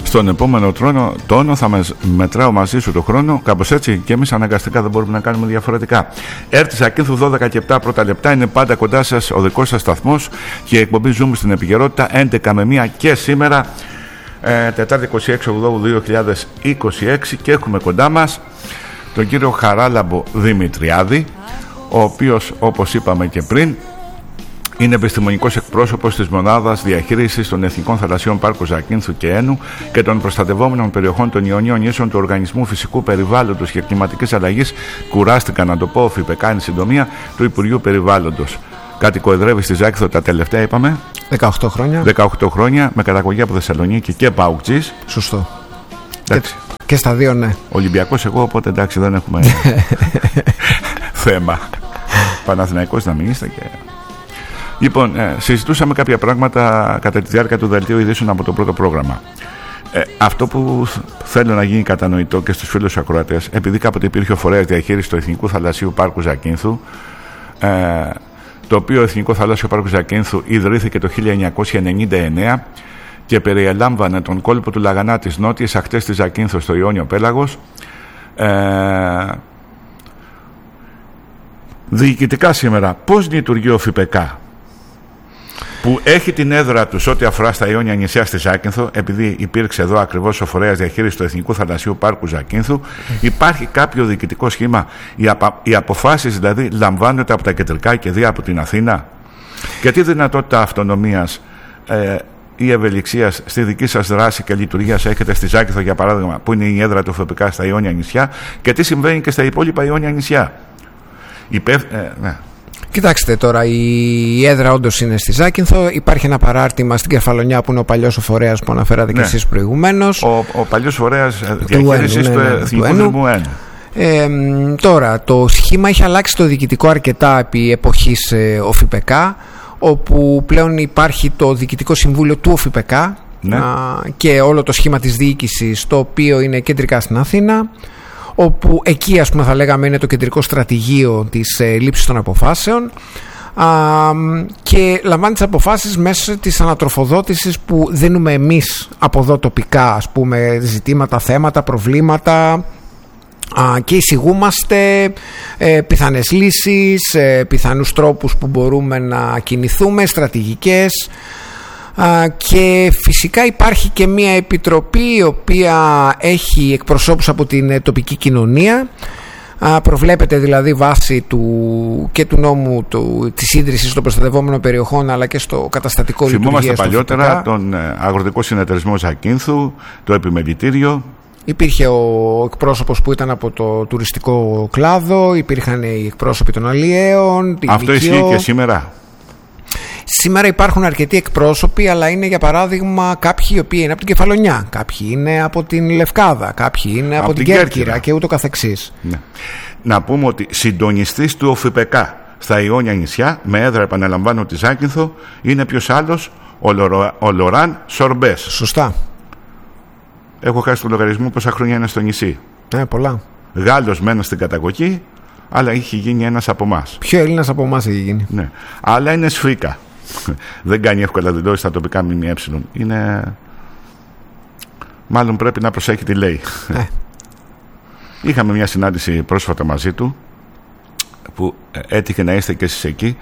στον επόμενο τόνο θα μετράω μαζί σου το χρόνο. Κάπως έτσι, και εμείς αναγκαστικά δεν μπορούμε να κάνουμε διαφορετικά. Έρτη Ζακίνθου 12 και 7 πρώτα λεπτά. Είναι πάντα κοντά σας ο δικός σας σταθμός και η εκπομπή Zoom στην επικαιρότητα 11 με 1 και σήμερα Τετάρτη 26 Οκτώβρου 2026, και έχουμε κοντά μας τον κύριο Χαράλαμπο Δημητριάδη, ο οποίος, όπως είπαμε και πριν, είναι επιστημονικός εκπρόσωπος της Μονάδας Διαχείρισης των Εθνικών Θαλασσίων Πάρκου Ζακίνθου και Ένου και των προστατευόμενων περιοχών των Ιωνίων Νήσων του Οργανισμού Φυσικού Περιβάλλοντος και Κλιματικής Αλλαγής. Κουράστηκα να το πω, ΦΠΚ είναι συντομία, του Υπουργείου Περιβάλλοντος. Κατοικοεδρεύει στη Ζάκυνθο τα τελευταία, είπαμε, 18 χρόνια. 18 χρόνια, με καταγωγή από Θεσσαλονίκη και Παουκτζής. Σωστό. Και στα δύο, ναι. Ολυμπιακός εγώ, οπότε εντάξει, δεν έχουμε θέμα. Παναθηναϊκός να μην είστε και... Λοιπόν, συζητούσαμε κάποια πράγματα κατά τη διάρκεια του δελτίου ειδήσεων από το πρώτο πρόγραμμα. Αυτό που θέλω να γίνει κατανοητό και στους φίλους ακροατές, επειδή κάποτε υπήρχε ο φορέας διαχείρισης του Εθνικού Θαλασσίου Πάρκου Ζακίνθου, το οποίο Εθνικό Θαλάσσιο Πάρκο Ζακίνθου ιδρύθηκε το 1999 και περιελάμβανε τον κόλπο του Λαγανά, της νότιες ακτές της Ζακίνθου στο Ιόνιο Πέλαγος. Διοικητικά σήμερα πώς λειτουργεί ο ΦΠΚ, που έχει την έδρα του ό,τι αφορά στα Ιόνια νησιά στη Ζάκυνθο, επειδή υπήρξε εδώ ακριβώς ο φορέας διαχείρισης του Εθνικού Θαλασσίου Πάρκου Ζακίνθου, υπάρχει κάποιο διοικητικό σχήμα? Οι αποφάσεις δηλαδή λαμβάνονται από τα κεντρικά και δια από την Αθήνα? Και τι δυνατότητα αυτονομίας ή ευελιξίας στη δική σας δράση και λειτουργίας έχετε στη Ζάκυνθο, για παράδειγμα, που είναι η έδρα του ΦΠΚ στα Ιόνια νησιά, και τι συμβαίνει και στα υπόλοιπα Ιόνια νησιά? Ναι. Κοιτάξτε τώρα, η έδρα όντως είναι στη Ζάκυνθο. Υπάρχει ένα παράρτημα στην Κεφαλονιά που είναι ο παλιός ο φορέας που αναφέρατε και εσείς προηγουμένως. Ο παλιός φορέας διαχείρισης του Εθνικού Δήμου Ένου. Τώρα, το σχήμα έχει αλλάξει το διοικητικό αρκετά επί εποχής ΟΦΠΚ, όπου πλέον υπάρχει το Διοικητικό Συμβούλιο του ΟΦΠΚ, και όλο το σχήμα της διοίκησης, το οποίο είναι κεντρικά στην Αθήνα, όπου εκεί, ας πούμε, θα λέγαμε είναι το κεντρικό στρατηγείο της λήψης των αποφάσεων, και λαμβάνει τις αποφάσεις μέσω της ανατροφοδότησης που δίνουμε εμείς από εδώ τοπικά, ας πούμε, ζητήματα, θέματα, προβλήματα, και εισηγούμαστε πιθανές λύσεις, πιθανούς τρόπους που μπορούμε να κινηθούμε, στρατηγικές. Και φυσικά υπάρχει και μια επιτροπή η οποία έχει εκπροσώπους από την τοπική κοινωνία. Προβλέπεται δηλαδή βάση και του νόμου της ίδρυσης των προστατευόμενων περιοχών, αλλά και στο καταστατικό λειτουργίας. Θυμόμαστε παλιότερα τον Αγροτικό Συνεταιρισμό Ζακίνθου, το επιμελητήριο. Υπήρχε ο εκπρόσωπος που ήταν από το τουριστικό κλάδο, υπήρχαν οι εκπρόσωποι των αλλιέων. Αυτό ισχύει και σήμερα? Σήμερα υπάρχουν αρκετοί εκπρόσωποι, αλλά είναι, για παράδειγμα, κάποιοι οι οποίοι είναι από την Κεφαλονιά, κάποιοι είναι από την Λευκάδα, κάποιοι είναι από την Κέρκυρα και ούτω καθεξής. Ναι. Να πούμε ότι συντονιστής του ΟΦΠΚ στα Ιόνια νησιά, με έδρα, επαναλαμβάνω, τη Ζάκυνθο, είναι ποιος άλλος? Ο Λοράν Σορμπές. Σωστά. Έχω χάσει το λογαριασμό πόσα χρόνια είναι στο νησί. Πολλά. Γάλλος μένω στην καταγωγή, αλλά είχε γίνει ένας από εμάς. Ποιο Έλληνας από εμάς έχει γίνει? Ναι. Αλλά είναι σφίκα. Δεν κάνει εύκολα δηλώσεις στα τοπικά ΜΜΕ. Είναι... Μάλλον πρέπει να προσέχει τι λέει. Είχαμε μια συνάντηση πρόσφατα μαζί του, που έτυχε να είστε και εσείς εκεί,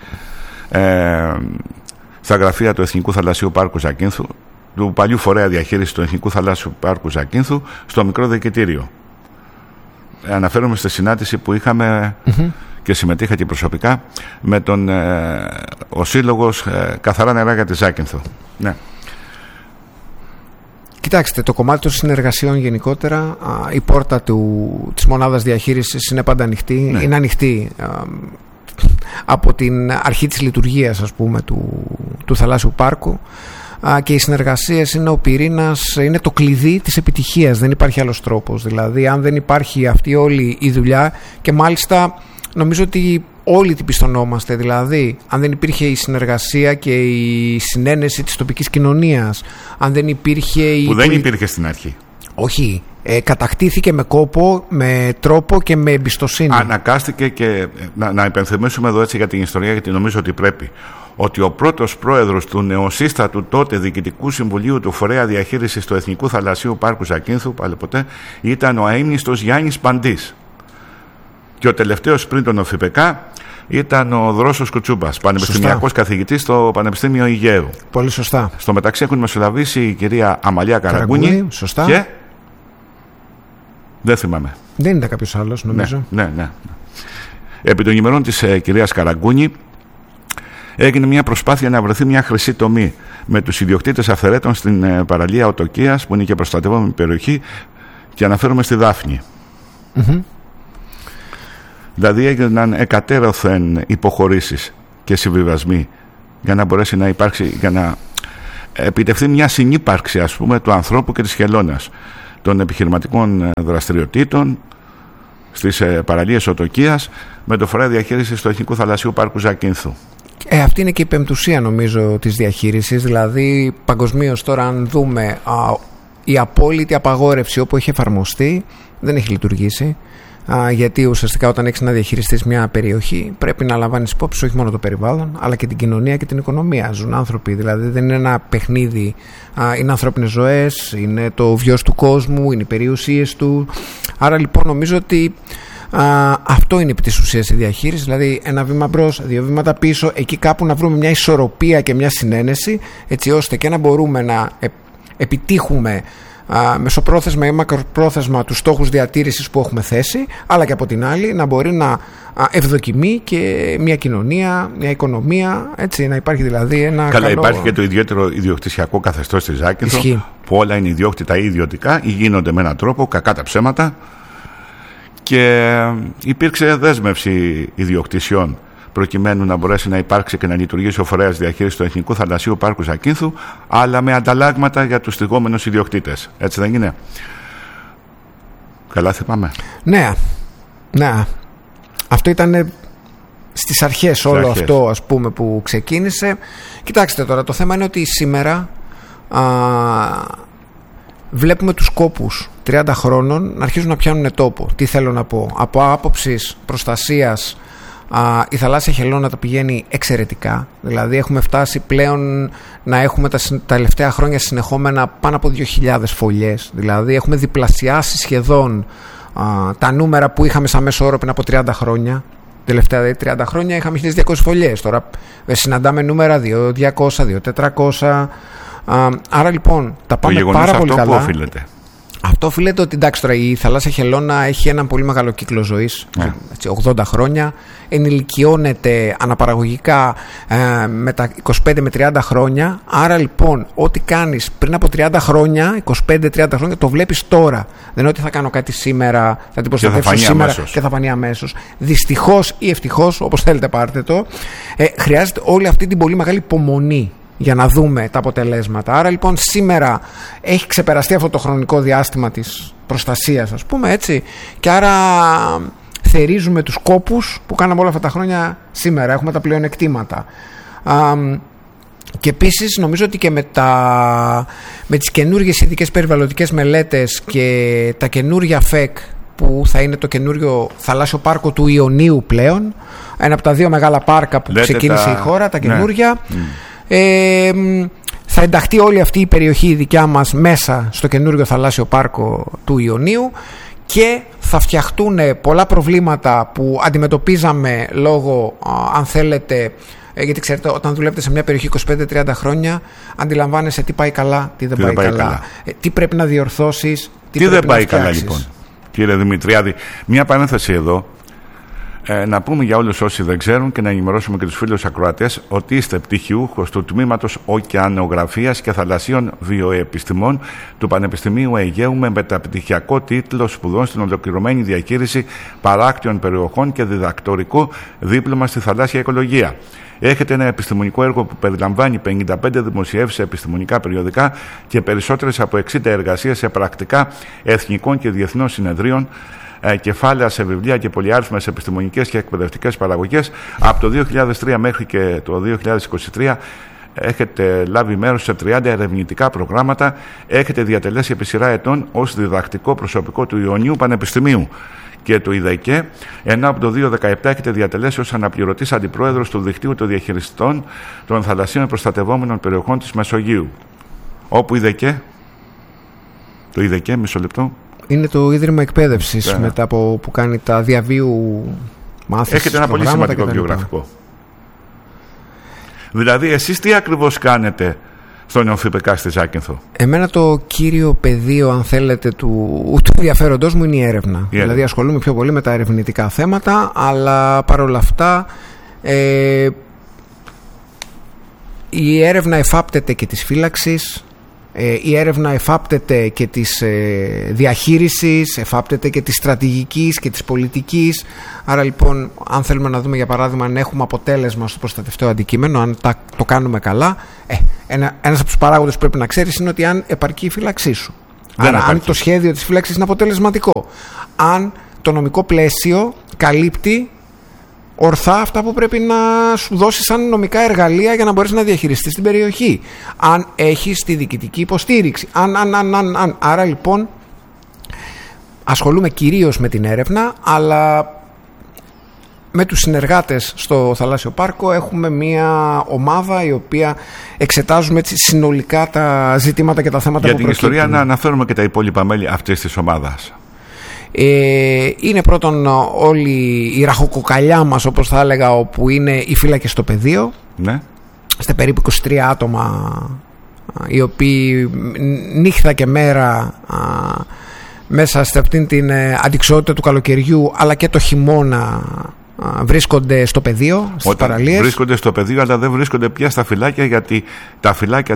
στα γραφεία του Εθνικού Θαλασσίου Πάρκου Ζακίνθου, του παλιού φορέα διαχείρισης του Εθνικού Θαλάσσιου Πάρκου Ζακίνθου, στο μικρό διοικητήριο. Αναφέρομαι στη συνάντηση που είχαμε και συμμετείχα και προσωπικά με τον ο Σύλλογος Καθαρά Νερά για τη Ζάκυνθο. Ναι. Κοιτάξτε, το κομμάτι των συνεργασιών γενικότερα, η πόρτα της μονάδας διαχείρισης είναι πάντα ανοιχτή. Ναι. Είναι ανοιχτή από την αρχή της λειτουργίας, ας πούμε, του θαλάσσιου πάρκου, και οι συνεργασίες είναι ο πυρήνας, είναι το κλειδί της επιτυχίας. Δεν υπάρχει άλλος τρόπος. Δηλαδή, αν δεν υπάρχει αυτή όλη η δουλειά, και μάλιστα νομίζω ότι όλοι την πιστωνόμαστε, δηλαδή αν δεν υπήρχε η συνεργασία και η συνένεση της τοπικής κοινωνίας, αν δεν υπήρχε που δεν υπήρχε στην αρχή. Όχι, κατακτήθηκε με κόπο, με τρόπο και με εμπιστοσύνη. Ανακάστηκε, και να υπενθυμίσουμε εδώ έτσι για την ιστορία, γιατί νομίζω ότι πρέπει. ότι ο πρώτος πρόεδρος του νεοσύστατου τότε Διοικητικού Συμβουλίου του Φορέα Διαχείρισης του Εθνικού Θαλασσίου Πάρκου Ζακίνθου, πάλι ποτέ, ήταν ο αείμνηστος Γιάννης Παντής. Και ο τελευταίος πριν τον ΟΦΙΠΕΚΑ ήταν ο Δρόσος Κουτσούμπας, πανεπιστημιακός καθηγητής στο Πανεπιστήμιο Αιγαίου. Πολύ σωστά. Στο μεταξύ έχουν μεσολαβήσει η κυρία Αμαλία Καραγκούνη. Σωστά. Και δεν θυμάμαι. Δεν είναι κάποιος άλλος, νομίζω. Ναι. Επί των ημερών της κυρίας Καραγκούνη έγινε μια προσπάθεια να βρεθεί μια χρυσή τομή με τους ιδιοκτήτες αυθαιρέτων στην παραλία Οτοκίας, που είναι και προστατευόμενη περιοχή, και αναφέρομαι στη Δάφνη. Δηλαδή έγιναν εκατέρωθεν υποχωρήσεις και συμβιβασμοί για να μπορέσει να υπάρξει, για να επιτευχθεί μια συνύπαρξη, ας πούμε, του ανθρώπου και της χελώνας, των επιχειρηματικών δραστηριοτήτων στις παραλίες Οτοκίας με το Φορέα Διαχείρισης του Εθνικού Θαλασσίου Πάρκου Ζακίνθου. Αυτή είναι και η πεμπτουσία, νομίζω, της διαχείρισης. Δηλαδή παγκοσμίως τώρα, αν δούμε, η απόλυτη απαγόρευση όπου έχει εφαρμοστεί δεν έχει λειτουργήσει. Γιατί ουσιαστικά όταν έχεις να διαχειριστείς μια περιοχή πρέπει να λαμβάνεις υπόψη όχι μόνο το περιβάλλον αλλά και την κοινωνία και την οικονομία. Ζουν άνθρωποι, δηλαδή δεν είναι ένα παιχνίδι, είναι ανθρώπινες ζωές, είναι το βιος του κόσμου, είναι οι περιουσίες του. Άρα λοιπόν νομίζω ότι αυτό είναι επί της ουσίας η διαχείριση, δηλαδή ένα βήμα μπρος, δύο βήματα πίσω, εκεί κάπου να βρούμε μια ισορροπία και μια συνένεση, έτσι ώστε και να μπορούμε να επιτύχουμε μεσοπρόθεσμα ή μακροπρόθεσμα τους στόχους διατήρησης που έχουμε θέσει, αλλά και από την άλλη να μπορεί να ευδοκιμεί και μια κοινωνία, μια οικονομία, έτσι, να υπάρχει δηλαδή ένα Καλά, καλό... υπάρχει και το ιδιαίτερο ιδιοκτησιακό καθεστώς στη Ζάκυνθο, που όλα είναι ιδιόκτητα ή ιδιωτικά ή γίνονται με έναν τρόπο, κακά τα ψέματα, και υπήρξε δέσμευση ιδιοκτησιών προκειμένου να μπορέσει να υπάρξει και να λειτουργήσει ο Φορέας Διαχείρισης του Εθνικού Θαλασσίου Πάρκου Ζακίνθου, αλλά με ανταλλάγματα για τους θυγόμενους ιδιοκτήτες. Έτσι δεν είναι? Καλά θυμάμαι. Ναι. Αυτό ήταν στις αρχές όλο αυτό, ας πούμε, που ξεκίνησε. Κοιτάξτε τώρα, το θέμα είναι ότι σήμερα βλέπουμε τους κόπους 30 χρόνων να αρχίζουν να πιάνουν τόπο. Τι θέλω να πω? Από άποψης προστασίας, η θαλάσσια χελώνα τα πηγαίνει εξαιρετικά. Δηλαδή έχουμε φτάσει πλέον να έχουμε τα τελευταία χρόνια συνεχόμενα πάνω από 2.000 φωλιές. Δηλαδή έχουμε διπλασιάσει σχεδόν τα νούμερα που είχαμε σαν μέσο όρο πριν από 30 χρόνια. Τελευταία 30 χρόνια είχαμε 1.200 φωλιές. Τώρα συναντάμε νούμερα 2.200, 2.400. Άρα λοιπόν τα πάμε πάρα πολύ καλά. Αυτό οφείλεται? Αυτό οφείλεται ότι, εντάξει, τώρα η θαλάσσια χελώνα έχει έναν πολύ μεγάλο κύκλο ζωής, 80 χρόνια, ενηλικιώνεται αναπαραγωγικά με τα 25 με 30 χρόνια. Άρα λοιπόν ό,τι κάνεις πριν από 30 χρόνια, 25-30 χρόνια, το βλέπεις τώρα. Δεν είναι ότι θα κάνω κάτι σήμερα, θα την προστατεύσω σήμερα και θα φανεί αμέσως. Δυστυχώς ή ευτυχώς, όπως θέλετε πάρτε το, χρειάζεται όλη αυτή την πολύ μεγάλη υπομονή για να δούμε τα αποτελέσματα. Άρα λοιπόν σήμερα έχει ξεπεραστεί αυτό το χρονικό διάστημα της προστασίας, ας πούμε, έτσι, και άρα θερίζουμε τους κόπους που κάναμε όλα αυτά τα χρόνια. Σήμερα έχουμε τα πλεονεκτήματα. Και επίσης νομίζω ότι και με τις καινούργιες ειδικές περιβαλλοντικές μελέτες και τα καινούργια ΦΕΚ που θα είναι το καινούριο θαλάσσιο πάρκο του Ιωνίου πλέον, ένα από τα δύο μεγάλα πάρκα που ξεκίνησε η χώρα, τα καινούργια, θα ενταχθεί όλη αυτή η περιοχή η δικιά μας μέσα στο καινούριο θαλάσσιο πάρκο του Ιωνίου και θα φτιαχτούν πολλά προβλήματα που αντιμετωπίζαμε λόγω, αν θέλετε, γιατί ξέρετε, όταν δουλεύετε σε μια περιοχή 25-30 χρόνια αντιλαμβάνεσαι τι πάει καλά, τι δεν πάει καλά. Τι πρέπει να διορθώσεις, τι δεν πάει καλά. Λοιπόν, κύριε Δημητριάδη, μια παρένθεση εδώ. Να πούμε για όλους όσοι δεν ξέρουν και να ενημερώσουμε και τους φίλους ακροατές ότι είστε πτυχιούχος του Τμήματος Ωκεανογραφίας και Θαλασσίων Βιοεπιστημών του Πανεπιστημίου Αιγαίου με μεταπτυχιακό τίτλο σπουδών στην ολοκληρωμένη διαχείριση παράκτιων περιοχών και διδακτορικό δίπλωμα στη θαλάσσια οικολογία. Έχετε ένα επιστημονικό έργο που περιλαμβάνει 55 δημοσιεύσεις σε επιστημονικά περιοδικά και περισσότερες από 60 εργασίες σε πρακτικά εθνικών και διεθνών συνεδρίων, κεφάλαια σε βιβλία και πολυάριθμες επιστημονικές και εκπαιδευτικές παραγωγές. Από το 2003 μέχρι και το 2023 έχετε λάβει μέρος σε 30 ερευνητικά προγράμματα, έχετε διατελέσει επί σειρά ετών ως διδακτικό προσωπικό του Ιωνίου Πανεπιστημίου και του ΙΔΕΚΕ, ενώ από το 2017 έχετε διατελέσει ως αναπληρωτής αντιπρόεδρος του Δικτύου των Διαχειριστών των Θαλασσίων Προστατευόμενων Περιοχών της Μεσογείου. Όπου ΙΔΕΚΕ, το ΙΔΕΚΕ, μισό λεπτό. Είναι το Ίδρυμα Εκπαίδευσης, μετά από που κάνει τα διαβίου μάθησης. Έχετε ένα πολύ σημαντικό βιογραφικό. Δηλαδή, εσείς τι ακριβώς κάνετε στον ΟΦΠΚ στη Ζάκυνθο? Εμένα το κύριο πεδίο, αν θέλετε, του ενδιαφέροντός μου είναι η έρευνα. Δηλαδή, ασχολούμαι πιο πολύ με τα ερευνητικά θέματα, αλλά παρόλα αυτά η έρευνα εφάπτεται και της φύλαξης, η έρευνα εφάπτεται και της διαχείρισης, εφάπτεται και της στρατηγικής και της πολιτικής. Άρα λοιπόν, αν θέλουμε να δούμε για παράδειγμα αν έχουμε αποτέλεσμα στο προστατευτικό αντικείμενο, αν το κάνουμε καλά, ένας από τους παράγοντες που πρέπει να ξέρεις είναι ότι αν επαρκεί η φύλαξή σου, αν το σχέδιο της φύλαξης είναι αποτελεσματικό, αν το νομικό πλαίσιο καλύπτει ορθά αυτά που πρέπει να σου δώσει σαν νομικά εργαλεία για να μπορείς να διαχειριστείς την περιοχή, αν έχεις τη διοικητική υποστήριξη, άρα λοιπόν ασχολούμαι κυρίως με την έρευνα, αλλά με τους συνεργάτες στο Θαλάσσιο Πάρκο έχουμε μια ομάδα η οποία εξετάζουμε συνολικά τα ζητήματα και τα θέματα για που την προκύπτουν. ιστορία να αναφέρουμε και τα υπόλοιπα μέλη αυτής της ομάδας. Είναι πρώτον όλη η ραχοκοκαλιά μας, όπως θα έλεγα, όπου είναι οι φύλακες στο πεδίο. Ναι. Είστε περίπου 23 άτομα οι οποίοι νύχτα και μέρα μέσα σε αυτήν την αντιξιότητα του καλοκαιριού αλλά και το χειμώνα βρίσκονται στο πεδίο, στις παραλίες. Βρίσκονται στο πεδίο, αλλά δεν βρίσκονται πια στα φυλάκια, γιατί τα φυλάκια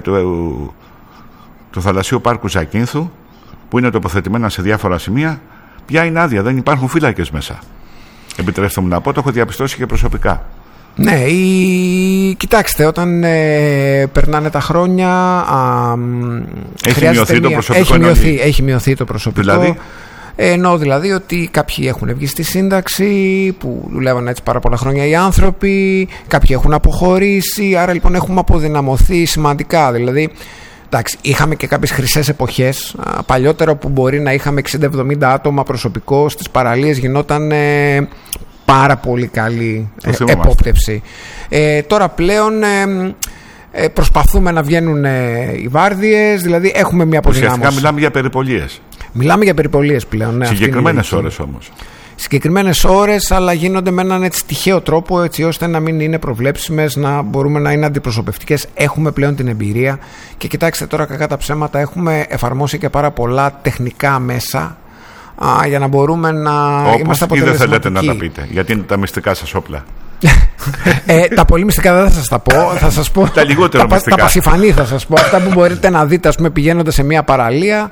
του Θαλασσίου Πάρκου Ζακύνθου, που είναι τοποθετημένα σε διάφορα σημεία, πια είναι άδεια, δεν υπάρχουν φύλακες μέσα. Επιτρέψτε μου να πω, το έχω διαπιστώσει και προσωπικά. Ναι, κοιτάξτε, όταν περνάνε τα χρόνια έχει μειωθεί το προσωπικό. Έχει μειωθεί το προσωπικό. Δηλαδή? Εννοώ δηλαδή ότι κάποιοι έχουν βγει στη σύνταξη, που δουλεύαν έτσι πάρα πολλά χρόνια οι άνθρωποι, κάποιοι έχουν αποχωρήσει, άρα λοιπόν έχουμε αποδυναμωθεί σημαντικά. Δηλαδή, εντάξει, είχαμε και κάποιες χρυσές εποχές παλιότερα που μπορεί να είχαμε 60-70 άτομα προσωπικό στις παραλίες, γινόταν πάρα πολύ καλή επόπτευση. Τώρα πλέον προσπαθούμε να βγαίνουν οι βάρδιες, δηλαδή έχουμε μια αποδυνάμωση. Ουσιαστικά μιλάμε για περιπολίες. Μιλάμε για περιπολίες πλέον. Ναι, συγκεκριμένες ώρες όμως. Συγκεκριμένες ώρες, αλλά γίνονται με έναν έτσι τυχαίο τρόπο, έτσι ώστε να μην είναι προβλέψιμες, να μπορούμε να είναι αντιπροσωπευτικές. Έχουμε πλέον την εμπειρία και κοιτάξτε τώρα, κακά τα ψέματα, έχουμε εφαρμόσει και πάρα πολλά τεχνικά μέσα για να μπορούμε να είμαστε αποτελεσματικοί. Ή δεν θέλετε να τα πείτε, γιατί είναι τα μυστικά σας όπλα. Τα πολύ μυστικά δεν θα σας τα πω. Θα σας πω τα λιγότερο μυστικά. Τα πασιφανή θα σας πω. Αυτά που μπορείτε να δείτε, ας πούμε, πηγαίνοντας σε μια παραλία.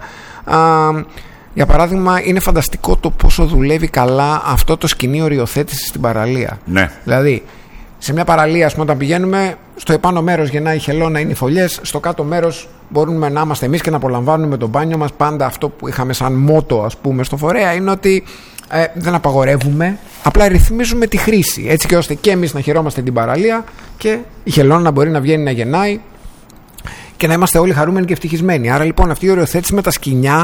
Για παράδειγμα, είναι φανταστικό το πόσο δουλεύει καλά αυτό το σκηνή οριοθέτηση στην παραλία. Ναι. Δηλαδή, σε μια παραλία, ας πούμε, όταν πηγαίνουμε, στο επάνω μέρος γεννάει χελώνα, είναι οι φωλιές. Στο κάτω μέρος μπορούμε να είμαστε εμείς και να απολαμβάνουμε το μπάνιο μας. Πάντα αυτό που είχαμε σαν μότο, ας πούμε, στο φορέα είναι ότι δεν απαγορεύουμε, απλά ρυθμίζουμε τη χρήση. Έτσι και ώστε και εμείς να χαιρόμαστε την παραλία και η χελώνα να μπορεί να βγαίνει να γεννάει και να είμαστε όλοι χαρούμενοι και ευτυχισμένοι. Άρα λοιπόν αυτή η οριοθέτηση με τα σκοινιά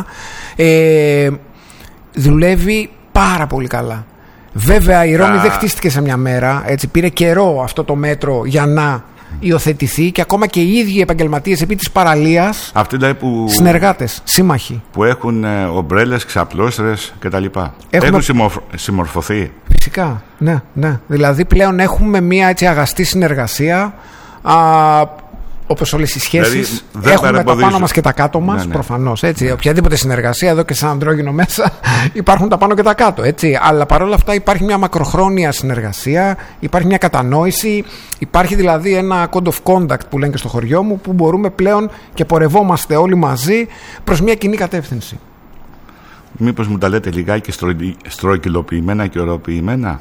δουλεύει πάρα πολύ καλά. Βέβαια η Ρώμη δεν χτίστηκε σε μια μέρα, έτσι, πήρε καιρό αυτό το μέτρο για να υιοθετηθεί και ακόμα και οι ίδιοι επαγγελματίες επί της παραλίας, αυτοί δηλαδή που συνεργάτες, σύμμαχοι που έχουν ομπρέλες, ξαπλώστρες κτλ. Έχουν συμμορφωθεί. Φυσικά, ναι. Δηλαδή πλέον έχουμε μια έτσι αγαστή συνεργασία, όπως όλες οι σχέσεις, δηλαδή, έχουμε τα πάνω μας και τα κάτω μας, προφανώς, έτσι. Οποιαδήποτε συνεργασία, εδώ και σαν αντρόγυνο μέσα, υπάρχουν τα πάνω και τα κάτω, έτσι. Αλλά παρόλα αυτά υπάρχει μια μακροχρόνια συνεργασία, υπάρχει μια κατανόηση, υπάρχει δηλαδή ένα code of conduct που λένε και στο χωριό μου, που μπορούμε πλέον και πορευόμαστε όλοι μαζί προς μια κοινή κατεύθυνση. Μήπως μου τα λέτε λιγάκι στρογγυλοποιημένα και οροποιημένα?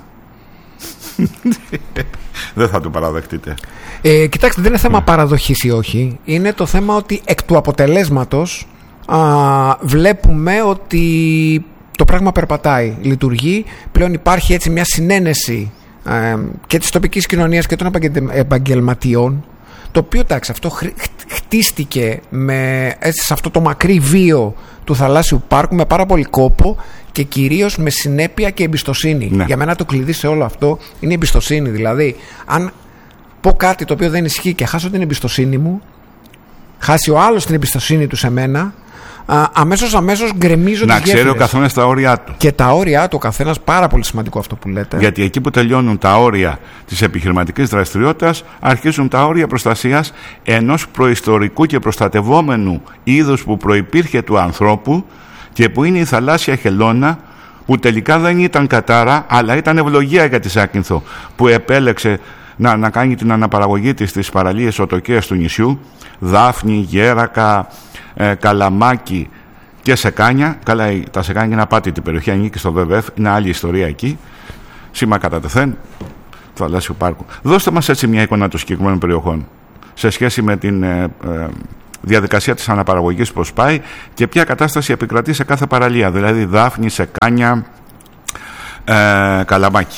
Δεν θα το παραδεχτείτε. Κοιτάξτε, δεν είναι θέμα παραδοχής ή όχι. Είναι το θέμα ότι εκ του αποτελέσματος βλέπουμε ότι το πράγμα περπατάει, λειτουργεί. Πλέον υπάρχει έτσι μια συνένεση και της τοπικής κοινωνίας και των επαγγελματιών, το οποίο εντάξει, αυτό χτίστηκε σε αυτό το μακρύ βίο του θαλάσσιου πάρκου με πάρα πολύ κόπο και κυρίως με συνέπεια και εμπιστοσύνη. Ναι. Για μένα το κλειδί σε όλο αυτό είναι η εμπιστοσύνη. Δηλαδή, αν πω κάτι το οποίο δεν ισχύει και χάσω την εμπιστοσύνη μου, χάσει ο άλλος την εμπιστοσύνη του σε μένα, αμέσως γκρεμίζω τις γέφυρες. Να ξέρει ο καθένας τα όρια του. Και τα όρια του ο καθένας, πάρα πολύ σημαντικό αυτό που λέτε. Γιατί εκεί που τελειώνουν τα όρια της επιχειρηματικής δραστηριότητας, αρχίζουν τα όρια προστασίας ενός προϊστορικού και προστατευόμενου είδους που προϋπήρχε του ανθρώπου και που είναι η θαλάσσια χελώνα, που τελικά δεν ήταν κατάρα, αλλά ήταν ευλογία για τη Ζάκυνθο, που επέλεξε να κάνει την αναπαραγωγή της στις παραλίες οτοκαίες του νησιού, Δάφνη, Γέρακα, Καλαμάκι και Σεκάνια. Καλά, τα Σεκάνια είναι απάτητη περιοχή, ανήκει στο ΒΒΕΦ, είναι άλλη ιστορία εκεί. Σήμα κατά τεθέν του θαλάσσιου πάρκου. Δώστε μας έτσι μια εικόνα των συγκεκριμένων περιοχών σε σχέση με την διαδικασία της αναπαραγωγής, πώς πάει και ποια κατάσταση επικρατεί σε κάθε παραλία, δηλαδή Δάφνη, Σεκάνια, Καλαμάκι.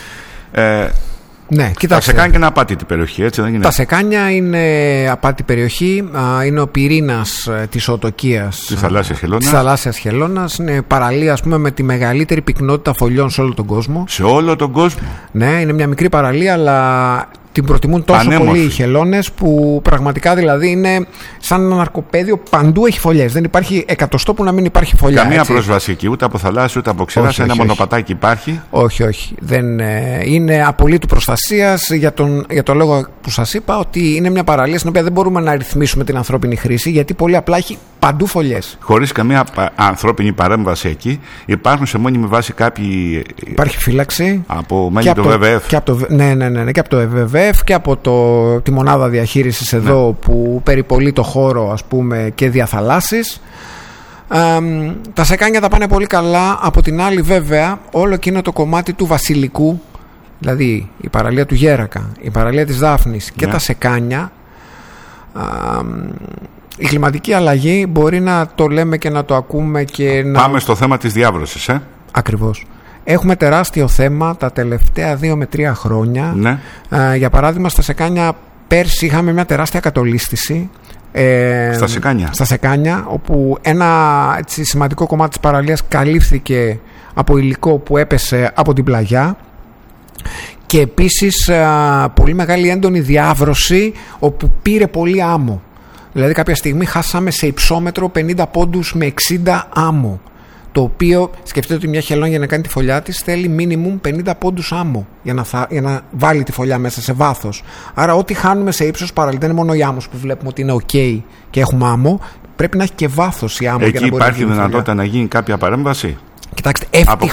Ναι, τα Σεκάνια είναι απάτητη περιοχή, έτσι δεν είναι? Τα Σεκάνια είναι απάτητη περιοχή, είναι ο πυρήνας της οτοκίας της θαλάσσιας χελώνας. Είναι παραλία, ας πούμε, με τη μεγαλύτερη πυκνότητα φωλιών σε όλο τον κόσμο. Σε όλο τον κόσμο. Ναι, είναι μια μικρή παραλία, αλλά την προτιμούν τόσο πολύ οι χελώνες, που πραγματικά δηλαδή είναι σαν ένα ναρκοπαίδιο, παντού έχει φωλιές. Δεν υπάρχει εκατοστό που να μην υπάρχει φωλιά. Καμία πρόσβαση εκεί, ούτε από θαλάσσια ούτε από ξηρά. Ένα μονοπατάκι υπάρχει. Όχι. Δεν είναι απολύτου προστασίας για το λόγο που σας είπα, ότι είναι μια παραλία στην οποία δεν μπορούμε να ρυθμίσουμε την ανθρώπινη χρήση, γιατί πολύ απλά έχει παντού φωλιές. Χωρίς καμία ανθρώπινη παρέμβαση εκεί, υπάρχουν σε μόνιμη βάση κάποιοι. Υπάρχει φύλαξη από μέλη του ΒΒΕΦ. Και από το ΒΒΕΦ και από τη μονάδα διαχείρισης εδώ, που περιπολεί το χώρο, ας πούμε, και διαθαλάσσεις. Τα Σεκάνια τα πάνε πολύ καλά. Από την άλλη, βέβαια, όλο εκείνο το κομμάτι του Βασιλικού, δηλαδή η παραλία του Γέρακα, η παραλία της Δάφνης και τα Σεκάνια, η κλιματική αλλαγή μπορεί να το λέμε και να το ακούμε και Πάμε στο θέμα της διάβρωσης, Ακριβώς. Έχουμε τεράστιο θέμα τα τελευταία 2 με 3 χρόνια. Ναι. Για παράδειγμα, στα Σεκάνια πέρσι είχαμε μια τεράστια κατολίσθηση. Στα Σεκάνια, όπου ένα σημαντικό κομμάτι της παραλίας καλύφθηκε από υλικό που έπεσε από την πλαγιά, και επίσης πολύ μεγάλη έντονη διάβρωση, όπου πήρε πολύ άμμο. Δηλαδή κάποια στιγμή χάσαμε σε υψόμετρο 50 πόντους με 60 άμμο, το οποίο, σκεφτείτε ότι μια χελώνα για να κάνει τη φωλιά της θέλει μίνιμουμ 50 πόντους άμμο για να βάλει τη φωλιά μέσα σε βάθος. Άρα ό,τι χάνουμε σε ύψος παραλία, δεν είναι μόνο η άμμος που βλέπουμε ότι είναι ok και έχουμε άμμο, πρέπει να έχει και βάθος η άμμο. Εκεί για να υπάρχει δυνατότητα να γίνει κάποια παρέμβαση? Κοιτάξτε,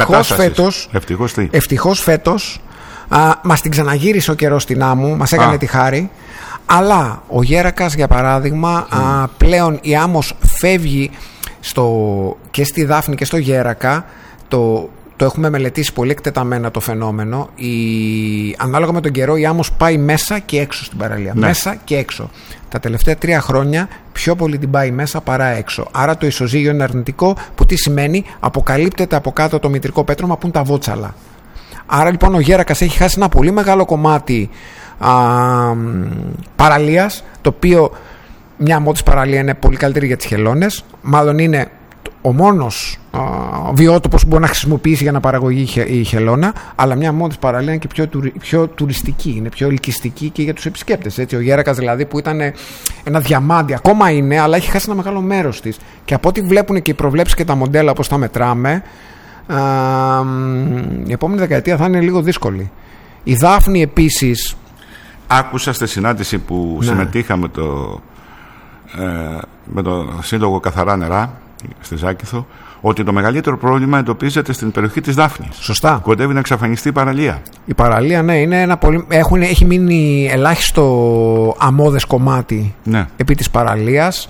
ευτυχώς φέτος μας την ξαναγύρισε ο καιρός στην άμμο, μας έκανε τη χάρη. Αλλά ο Γέρακας, για παράδειγμα, πλέον η άμμος φεύγει και στη Δάφνη και στο Γέρακα. Το έχουμε μελετήσει πολύ εκτεταμένα το φαινόμενο. Ανάλογα με τον καιρό, η άμμος πάει μέσα και έξω στην παραλία. Ναι. Μέσα και έξω. Τα τελευταία 3 χρόνια πιο πολύ την πάει μέσα παρά έξω. Άρα το ισοζύγιο είναι αρνητικό, που τι σημαίνει? Αποκαλύπτεται από κάτω το μητρικό πέτρωμα που είναι τα βότσαλα. Άρα λοιπόν ο Γέρακας έχει χάσει ένα πολύ μεγάλο κομμάτι παραλίας, το οποίο μια μότης παραλία είναι πολύ καλύτερη για τις χελώνες. Μάλλον είναι ο μόνος βιότοπος που μπορεί να χρησιμοποιήσει για να παραγωγεί η χελώνα, αλλά μια μότης παραλία είναι και πιο τουριστική, είναι πιο ελκυστική και για τους επισκέπτες. Έτσι. Ο Γέρακας δηλαδή, που ήταν ένα διαμάντι, ακόμα είναι, αλλά έχει χάσει ένα μεγάλο μέρος της. Και από ό,τι βλέπουν και οι προβλέψεις και τα μοντέλα όπως τα μετράμε, η επόμενη δεκαετία θα είναι λίγο δύσκολη. Η Δάφνη επίσης. Άκουσα στη συνάντηση που συμμετείχα με το Σύλλογο Καθαρά Νερά στη Ζάκυνθο, ότι το μεγαλύτερο πρόβλημα εντοπίζεται στην περιοχή της Δάφνης. Σωστά. Κοντεύει να εξαφανιστεί η παραλία. Η παραλία, ναι, είναι έχει μείνει ελάχιστο αμμώδες κομμάτι επί της παραλίας.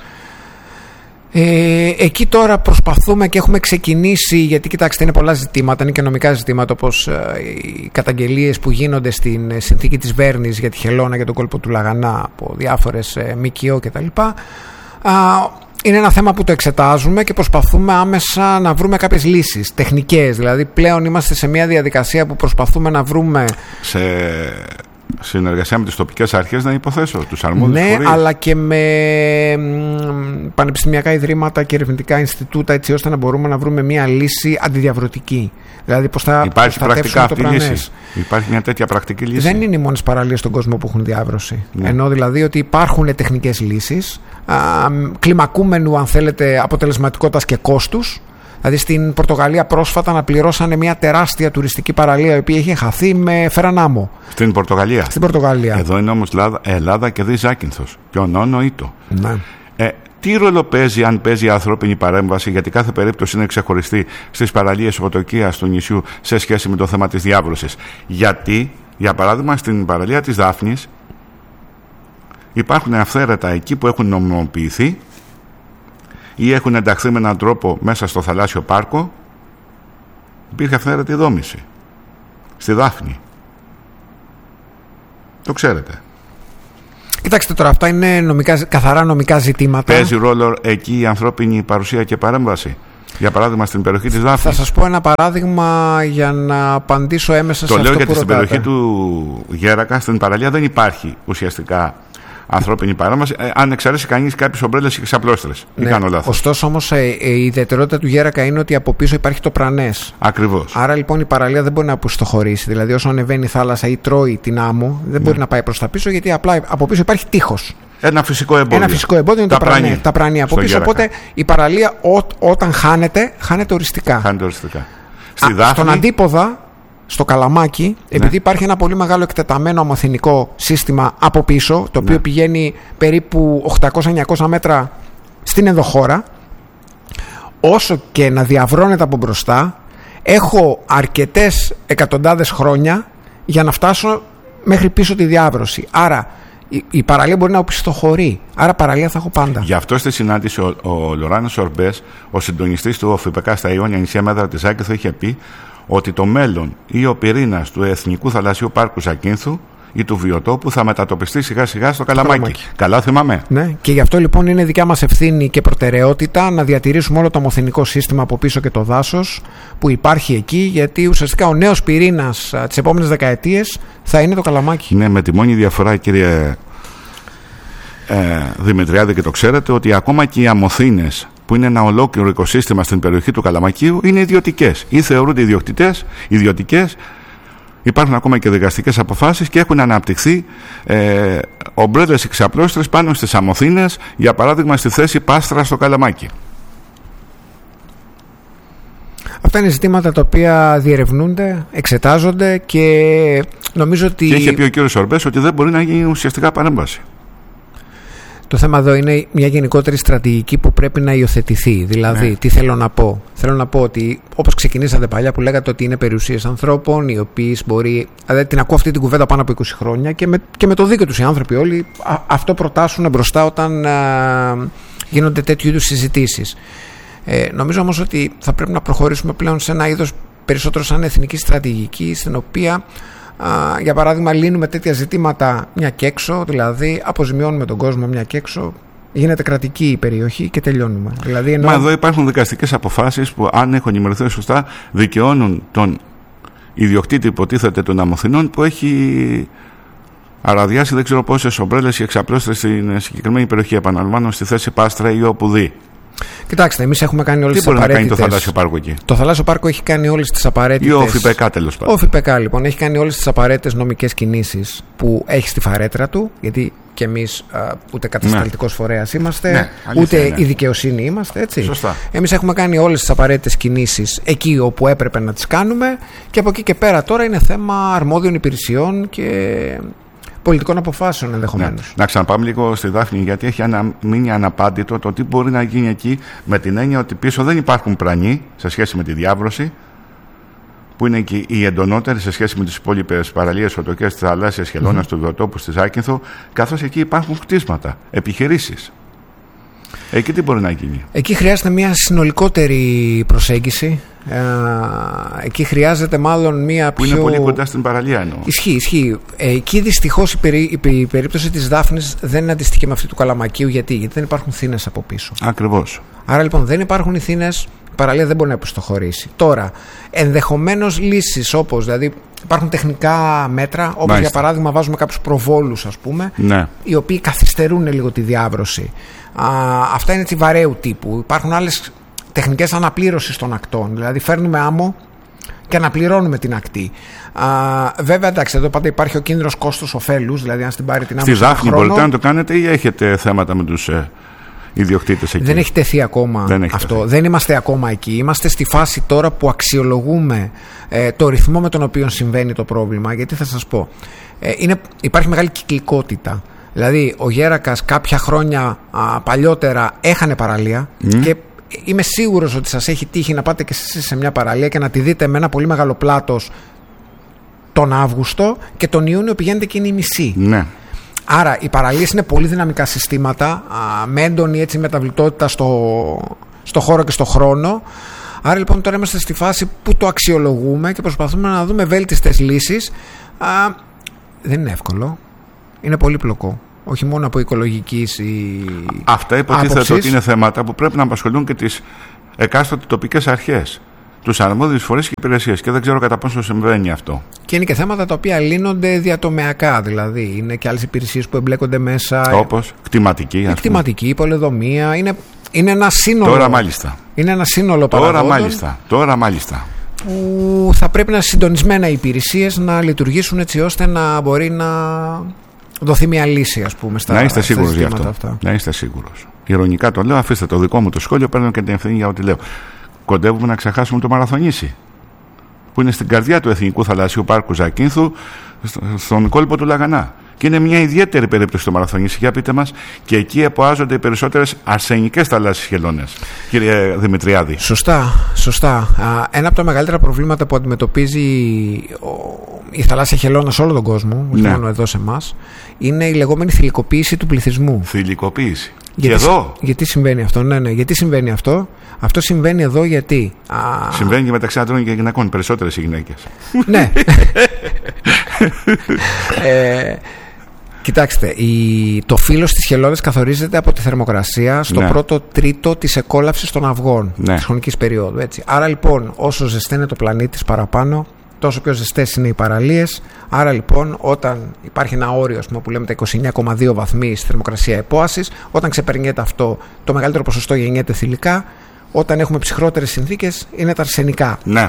Εκεί τώρα προσπαθούμε και έχουμε ξεκινήσει, γιατί κοιτάξτε, είναι πολλά ζητήματα, είναι και νομικά ζητήματα, όπως οι καταγγελίες που γίνονται στην συνθήκη της Βέρνης για τη χελώνα, για τον κόλπο του Λαγανά από διάφορες ΜΚΟ κτλ. Είναι ένα θέμα που το εξετάζουμε και προσπαθούμε άμεσα να βρούμε κάποιες λύσεις τεχνικές. Δηλαδή πλέον είμαστε σε μια διαδικασία που προσπαθούμε να βρούμε συνεργασία με τις τοπικές αρχές, να υποθέσω, τους αρμόδιους φορείς. φορείς. Αλλά και με πανεπιστημιακά ιδρύματα και ερευνητικά Ινστιτούτα, έτσι ώστε να μπορούμε να βρούμε μια λύση αντιδιαβρωτική. Δηλαδή πώς θα υπάρχει πρακτικά αυτή η πρανές. λύση. Υπάρχει μια τέτοια πρακτική λύση. Δεν είναι οι μόνες παραλίες στον κόσμο που έχουν διάβρωση. Ναι. Ενώ δηλαδή ότι υπάρχουν τεχνικές λύσεις κλιμακούμενου, αν θέλετε, αποτελεσματικότητας και κόστους. Δηλαδή στην Πορτογαλία πρόσφατα αναπληρώσανε μια τεράστια τουριστική παραλία η οποία είχε χαθεί με φερανάμο. Στην Πορτογαλία. Στην Πορτογαλία. Εδώ είναι όμως Ελλάδα και δι Ζάκυνθος. Ποιο νόνο ήτο. Ναι. Τι ρόλο παίζει, αν παίζει η ανθρώπινη παρέμβαση, γιατί κάθε περίπτωση είναι ξεχωριστή στις παραλίες φωτοκίας του νησιού σε σχέση με το θέμα της διάβρωσης? Γιατί, για παράδειγμα, στην παραλία της Δάφνης υπάρχουν αυθαίρετα εκεί που έχουν νομιμοποιηθεί ή έχουν ενταχθεί με έναν τρόπο μέσα στο θαλάσσιο πάρκο. Υπήρχε αυθαίρετη δόμηση στη Δάφνη. Το ξέρετε. Κοιτάξτε τώρα, αυτά είναι καθαρά νομικά ζητήματα. Παίζει ρόλο εκεί η ανθρώπινη παρουσία και παρέμβαση? Για παράδειγμα στην περιοχή της Δάφνης. Θα σας πω ένα παράδειγμα για να απαντήσω έμεσα σε αυτό που ρωτάτε. Το λέω γιατί στην περιοχή του Γέρακα, στην παραλία, δεν υπάρχει ουσιαστικά ανθρώπινη παρέμβαση, αν εξαιρέσει κανείς κάποιες ομπρέλες και ξαπλώστρες. Ναι, κάνω λάθος. Ωστόσο όμως η ιδιαιτερότητα του Γέρακα είναι ότι από πίσω υπάρχει το πρανές. Ακριβώς. Άρα λοιπόν η παραλία δεν μπορεί να αποστοχωρήσει. Δηλαδή όσο ανεβαίνει η θάλασσα ή τρώει την άμμο, δεν μπορεί να πάει προς τα πίσω, γιατί απλά από πίσω υπάρχει τείχος. Ένα φυσικό εμπόδιο. Ένα φυσικό εμπόδιο είναι τα πρανία από πίσω. Γέρακα. Οπότε η παραλία όταν χάνεται οριστικά. Χάνεται οριστικά. Στη Δάφνη, στον αντίποδα, στο Καλαμάκι, επειδή υπάρχει ένα πολύ μεγάλο εκτεταμένο αμμοθηνικό σύστημα από πίσω, το οποίο πηγαίνει περίπου 800-900 μέτρα στην ενδοχώρα, όσο και να διαβρώνεται από μπροστά, έχω αρκετές εκατοντάδες χρόνια για να φτάσω μέχρι πίσω τη διάβρωση. Άρα η παραλία μπορεί να οπισθοχωρεί. Άρα παραλία θα έχω πάντα. Γι' αυτό στη συνάντηση ο Λοράνος Ορμπές, ο συντονιστής του ΟΦΠΚ στα Ιόνια νησιά Μέδρα της Ζάκυνθου, είχε πει ότι το μέλλον ή ο πυρήνας του Εθνικού Θαλασσίου Πάρκου Ζακύνθου ή του βιοτόπου θα μετατοπιστεί σιγά σιγά στο Καλαμάκι. Καλά θυμάμαι. Ναι, και γι' αυτό λοιπόν είναι δικιά μας ευθύνη και προτεραιότητα να διατηρήσουμε όλο το αμμοθηνικό σύστημα από πίσω και το δάσος που υπάρχει εκεί, γιατί ουσιαστικά ο νέος πυρήνας τις επόμενες δεκαετίες θα είναι το Καλαμάκι. Ναι, με τη μόνη διαφορά, κύριε Δημητριάδη, και το ξέρετε, ότι ακόμα και οι αμμοθήνες, που είναι ένα ολόκληρο οικοσύστημα στην περιοχή του Καλαμακίου, είναι ιδιωτικές ή θεωρούνται ιδιωτικές. Υπάρχουν ακόμα και δικαστικές αποφάσεις και έχουν αναπτυχθεί ομπρέλες εξαπλώστρες πάνω στις αμμοθήνες, για παράδειγμα στη θέση Πάστρα στο Καλαμάκι. Αυτά είναι ζητήματα τα οποία διερευνούνται, εξετάζονται και νομίζω ότι... Και είχε πει ο κύριος Ορμπές ότι δεν μπορεί να γίνει ουσιαστικά παρέμβαση. Το θέμα εδώ είναι μια γενικότερη στρατηγική που πρέπει να υιοθετηθεί. Δηλαδή, τι θέλω να πω? Θέλω να πω ότι όπως ξεκινήσατε παλιά που λέγατε ότι είναι περιουσίες ανθρώπων, οι οποίοι μπορεί. Δηλαδή, την ακούω αυτή την κουβέντα πάνω από 20 χρόνια και με το δίκιο τους οι άνθρωποι όλοι αυτό προτάσουν μπροστά όταν γίνονται τέτοιου είδους συζητήσεις. Νομίζω όμως ότι θα πρέπει να προχωρήσουμε πλέον σε ένα είδος περισσότερο σαν εθνική στρατηγική, στην οποία. Για παράδειγμα, λύνουμε τέτοια ζητήματα μια και έξω, δηλαδή αποζημιώνουμε τον κόσμο μια και έξω, γίνεται κρατική η περιοχή και τελειώνουμε. Δηλαδή, Μα εδώ υπάρχουν δικαστικές αποφάσεις που, αν έχω ενημερωθεί σωστά, δικαιώνουν τον ιδιοκτήτη, υποτίθεται, των αμμοθηνών που έχει αραδιάσει δεν ξέρω πόσες ομπρέλες ή εξαπλώστρες στην συγκεκριμένη περιοχή. Επαναλαμβάνω, στη θέση Πάστρα ή όπου δει. Κοιτάξτε, εμείς έχουμε κάνει όλες τις απαραίτητες. Τι μπορεί να κάνει το θαλάσσιο πάρκο εκεί? Το θαλάσσιο πάρκο έχει κάνει όλες τις απαραίτητες. Ή ο ΟΦΠΚ, τέλος πάντων. Ο ΟΦΠΚ λοιπόν έχει κάνει όλες τις απαραίτητες νομικές κινήσεις που έχει στη φαρέτρα του, γιατί και εμείς ούτε κατασταλτικός φορέας είμαστε, ούτε η δικαιοσύνη είμαστε, έτσι. Σωστά. Εμείς έχουμε κάνει όλες τις απαραίτητες κινήσεις εκεί όπου έπρεπε να τις κάνουμε, και από εκεί και πέρα τώρα είναι θέμα αρμόδιων υπηρεσιών και πολιτικών αποφάσεων ενδεχομένως. Ναι. Να ξαναπάμε λίγο στη Δάφνη, γιατί έχει μείνει αναπάντητο το τι μπορεί να γίνει εκεί, με την έννοια ότι πίσω δεν υπάρχουν πρανοί σε σχέση με τη διάβρωση, που είναι και οι εντονότεροι σε σχέση με τις υπόλοιπες παραλίες φωτοκές της θαλάσσιας χελώνας του βιοτόπου στη Ζάκυνθο, καθώς εκεί υπάρχουν κτίσματα, επιχειρήσεις. Εκεί τι μπορεί να γίνει? Εκεί χρειάζεται μια συνολικότερη προσέγγιση. Εκεί χρειάζεται μάλλον μια που είναι πολύ κοντά στην παραλία εννοώ. Ισχύει. Εκεί δυστυχώς η περίπτωση της Δάφνης δεν αντιστοιχεί με αυτή του Καλαμακίου. Γιατί δεν υπάρχουν θύνες από πίσω. Ακριβώς. Άρα λοιπόν δεν υπάρχουν οι θύνες, η παραλία δεν μπορεί να επιστοχωρήσει. Τώρα, ενδεχομένως λύσεις όπως, δηλαδή υπάρχουν τεχνικά μέτρα, όπως για παράδειγμα βάζουμε κάποιους προβόλους, ας πούμε, ναι, οι οποίοι καθυστερούν λίγο τη διάβρωση. Αυτά είναι έτσι βαρέου τύπου. Υπάρχουν άλλες τεχνικές αναπλήρωσης των ακτών, δηλαδή φέρνουμε άμμο και αναπληρώνουμε την ακτή. Βέβαια, εντάξει, εδώ πάντα υπάρχει ο κίνδυνος κόστος-οφέλους, δηλαδή αν στην πάρει την άμμο. Στη Δάφνη μπορείτε να το κάνετε ή έχετε θέματα με τους ιδιοκτήτες εκεί? Δεν έχει τεθεί ακόμα αυτό. Δεν είμαστε ακόμα εκεί. Είμαστε στη φάση τώρα που αξιολογούμε το ρυθμό με τον οποίο συμβαίνει το πρόβλημα. Γιατί θα σας πω, υπάρχει μεγάλη κυκλικότητα. Δηλαδή, ο Γέρακας κάποια χρόνια παλιότερα έχανε παραλία και είμαι σίγουρος ότι σας έχει τύχει να πάτε και εσείς σε μια παραλία και να τη δείτε με ένα πολύ μεγάλο πλάτος τον Αύγουστο και τον Ιούνιο πηγαίνετε και είναι η μισή. Ναι. Άρα οι παραλίες είναι πολύ δυναμικά συστήματα με έντονη έτσι μεταβλητότητα στο χώρο και στο χρόνο. Άρα λοιπόν τώρα είμαστε στη φάση που το αξιολογούμε και προσπαθούμε να δούμε βέλτιστες λύσεις. Δεν είναι εύκολο. Είναι πολύπλοκο. Όχι μόνο από οικολογικής Αυτά υποτίθεται ότι είναι θέματα που πρέπει να απασχολούν και τις εκάστοτε τοπικές αρχές, τους αρμόδιους φορείς και υπηρεσίες, και δεν ξέρω κατά πόσο συμβαίνει αυτό. Και είναι και θέματα τα οποία λύνονται διατομεακά, δηλαδή είναι και άλλες υπηρεσίες που εμπλέκονται μέσα. Όπως κτηματική, πολεοδομία. Είναι ένα σύνολο. Τώρα μάλιστα. Είναι ένα σύνολο παραγόντων. Τώρα μάλιστα. Που θα πρέπει να συντονισμένα οι υπηρεσίες να λειτουργήσουν έτσι ώστε να μπορεί να δοθεί μια λύση, ας πούμε, στα να είστε σίγουρος γι' αυτό. Αυτά. Να είστε σίγουρος. Ειρωνικά το λέω, αφήστε το δικό μου το σχόλιο, παίρνω και την ευθύνη για ό,τι λέω. Κοντεύουμε να ξεχάσουμε το Μαραθωνήσι, που είναι στην καρδιά του Εθνικού Θαλασσίου Πάρκου Ζακίνθου, στον κόλπο του Λαγανά. Και είναι μια ιδιαίτερη περίπτωση το Μαραθωνήσι, για πείτε μας, και εκεί εποάζονται οι περισσότερες αρσενικές θαλάσσιες χελώνες, κύριε Δημητριάδη. Σωστά. Ένα από τα μεγαλύτερα προβλήματα που αντιμετωπίζει η θαλάσσια χελώνα σε όλο τον κόσμο, όχι μόνο εδώ σε εμάς, είναι η λεγόμενη θηλυκοποίηση του πληθυσμού. Θηλυκοποίηση. Γιατί συμβαίνει αυτό? Ναι. Γιατί συμβαίνει αυτό? Αυτό συμβαίνει εδώ γιατί. Συμβαίνει και μεταξύ άντρων και γυναικών, περισσότερες οι γυναίκες. Ναι. Κοιτάξτε, το φύλλος της χελώνας καθορίζεται από τη θερμοκρασία στο πρώτο τρίτο της εκόλαυσης των αυγών της χρονικής περίοδου. Έτσι. Άρα λοιπόν, όσο ζεσταίνει το πλανήτης παραπάνω, τόσο πιο ζεστές είναι οι παραλίες. Άρα λοιπόν, όταν υπάρχει ένα όριο, ας πούμε, που λέμε τα 29,2 βαθμοί στη θερμοκρασία επόασης, όταν ξεπερνιέται αυτό, το μεγαλύτερο ποσοστό γεννιέται θηλυκά. Όταν έχουμε ψυχρότερες συνθήκες, είναι τα αρσενικά. Ναι.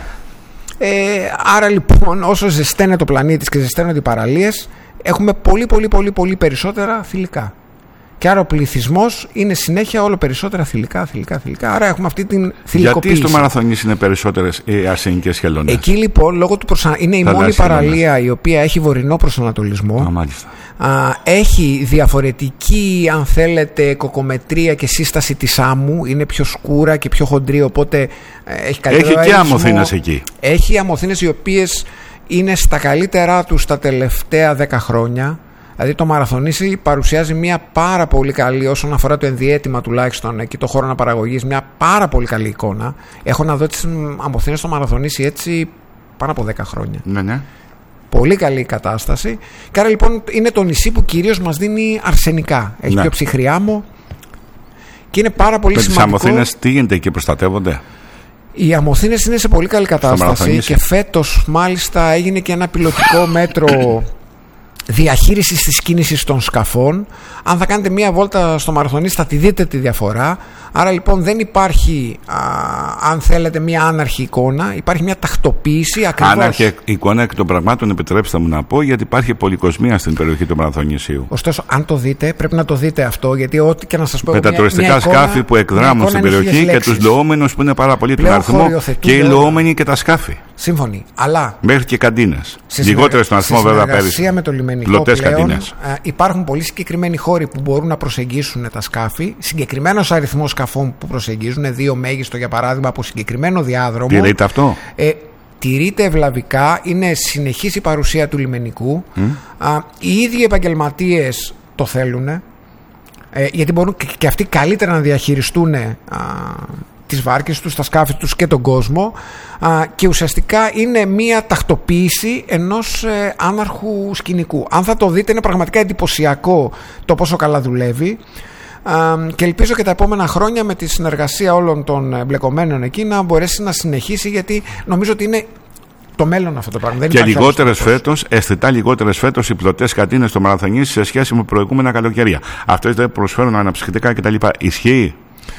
Άρα λοιπόν, όσο ζεσταίνει το πλανήτης και ζεσταίνονται οι παραλίες, έχουμε πολύ περισσότερα θηλυκά. Και άρα ο πληθυσμός είναι συνέχεια όλο περισσότερα θηλυκά. Άρα έχουμε αυτή την θηλυκοποίηση. Γιατί στο Μαραθωνήσι είναι περισσότερες οι αρσενικές χελώνες? Εκεί λοιπόν, λόγω του είναι η μόνη παραλία η οποία έχει βορεινό προσανατολισμό. Μάλιστα. Έχει διαφορετική, αν θέλετε, κοκομετρία και σύσταση της άμμου. Είναι πιο σκούρα και πιο χοντρή, οπότε έχει καλύτερο και αμμοθήνες εκεί. Έχει αμμοθήνες οι οποίες είναι στα καλύτερά τους τα τελευταία 10 χρόνια. Δηλαδή το Μαραθωνήσι παρουσιάζει μια πάρα πολύ καλή, όσον αφορά το ενδιαίτημα τουλάχιστον εκεί το χώρο αναπαραγωγής, μια πάρα πολύ καλή εικόνα. Έχω να δω τις αμμοθήνες στο Μαραθωνήσι έτσι πάνω από 10 χρόνια. Ναι. Πολύ καλή κατάσταση. Και άρα λοιπόν είναι το νησί που κυρίως μας δίνει αρσενικά. Έχει πιο ψυχρή άμμο και είναι πάρα πολύ σημαντικό. Με τις αμμοθήνες τι γίνεται και προστατεύονται? Οι αμμοθήνες είναι σε πολύ καλή κατάσταση και φέτος μάλιστα έγινε και ένα πιλωτικό μέτρο διαχείρισης της κίνησης των σκαφών. Αν θα κάνετε μία βόλτα στο Μαραθωνήσι θα τη δείτε τη διαφορά. Άρα λοιπόν δεν υπάρχει, αν θέλετε, μία άναρχη εικόνα. Υπάρχει μία τακτοποίηση ακριβώς. Άναρχη εικόνα εκ των πραγμάτων, επιτρέψτε μου να πω, γιατί υπάρχει πολυκοσμία στην περιοχή του Μαραθωνησίου. Ωστόσο, αν το δείτε, πρέπει να το δείτε αυτό, γιατί ό,τι και να σας πω. Με τα τουριστικά σκάφη που εκδράμουν στην περιοχή και τους λοόμενους που είναι πάρα πολύ του αριθμό, και οι λοόμενοι και τα σκάφη. Σύμφωνοι. Αλλά μέχρι και καντίνες. Λιγότερες στον αριθμό βέβαια πέρυσι. Με το λιμενικό πλέον, υπάρχουν πολύ συγκεκριμένοι χώροι που μπορούν να προσεγγίσουν τα σκάφη. Συγκεκριμένος αριθμός σκαφών που προσεγγίζουν, 2 μέγιστο για παράδειγμα, από συγκεκριμένο διάδρομο. Τηρείται αυτό? Τηρείται ευλαβικά. Είναι συνεχής η παρουσία του λιμενικού. Οι ίδιοι επαγγελματίες το θέλουν. γιατί μπορούν και αυτοί καλύτερα να διαχειριστούν τις βάρκες τους, τα σκάφη τους και τον κόσμο, και ουσιαστικά είναι μία τακτοποίηση ενός άναρχου σκηνικού. Αν θα το δείτε, είναι πραγματικά εντυπωσιακό το πόσο καλά δουλεύει, και ελπίζω και τα επόμενα χρόνια με τη συνεργασία όλων των εμπλεκομένων εκεί να μπορέσει να συνεχίσει, γιατί νομίζω ότι είναι το μέλλον αυτό το πράγμα. Δεν και λιγότερες φέτος, αισθητά λιγότερες φέτος οι πλωτές κατίνες στο Μαραθωνήσι σε σχέση με προηγούμενα καλοκαιρία. Αυτές δεν προσφέρουν αναψυχτικά κτλ. Ισχύει?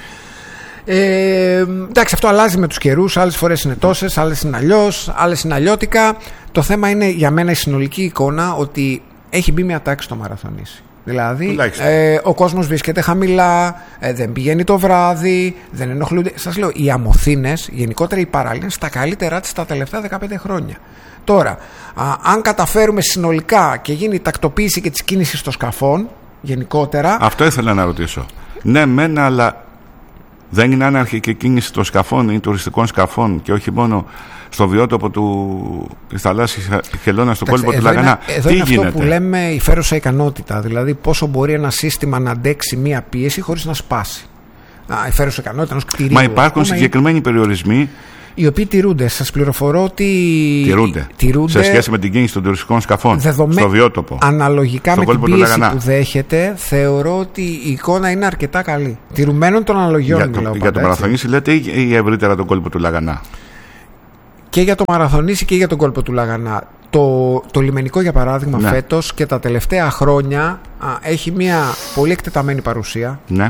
Εντάξει, αυτό αλλάζει με τους καιρούς. Άλλες φορές είναι τόσες, άλλες είναι αλλιώς, άλλες είναι αλλιώτικα. Το θέμα είναι για μένα η συνολική εικόνα, ότι έχει μπει μια τάξη στο Μαραθωνήσι. Δηλαδή ο κόσμος βρίσκεται χαμηλά, δεν πηγαίνει το βράδυ, δεν ενοχλούνται. Σας λέω, οι Αμοθήνες, γενικότερα οι παράλυνες, στα καλύτερά της τα τελευταία 15 χρόνια. Τώρα, αν καταφέρουμε συνολικά και γίνει η τακτοποίηση και της κίνησης των σκαφών γενικότερα. Αυτό ήθελα να ρωτήσω. Ναι, μεν, αλλά δεν είναι άναρχη και κίνηση των σκαφών ή τουριστικών σκαφών, και όχι μόνο στο βιότοπο της θαλάσσης Χελώνας, στον κόλπο του Λαγανά? Εδώ είναι αυτό που λέμε η φέρουσα ικανότητα. Δηλαδή, πόσο μπορεί ένα σύστημα να αντέξει μία πίεση χωρίς να σπάσει. Η φέρουσα ικανότητα ενός κτηρίου. Μα υπάρχουν συγκεκριμένοι περιορισμοί οι οποίοι τηρούνται. Σας πληροφορώ ότι τηρούνται σε σχέση με την κίνηση των τουριστικών σκαφών στο βιότοπο. Αναλογικά με την πίεση που δέχεται, θεωρώ ότι η εικόνα είναι αρκετά καλή. Τηρουμένων των αναλογιών. Για το Μαραθωνήσι λέτε, ή ευρύτερα τον κόλπο του Λαγανά? Και για το Μαραθωνήσι και για τον κόλπο του Λαγανά. Το λιμενικό, για παράδειγμα, φέτος και τα τελευταία χρόνια έχει μια πολύ εκτεταμένη παρουσία. Ναι.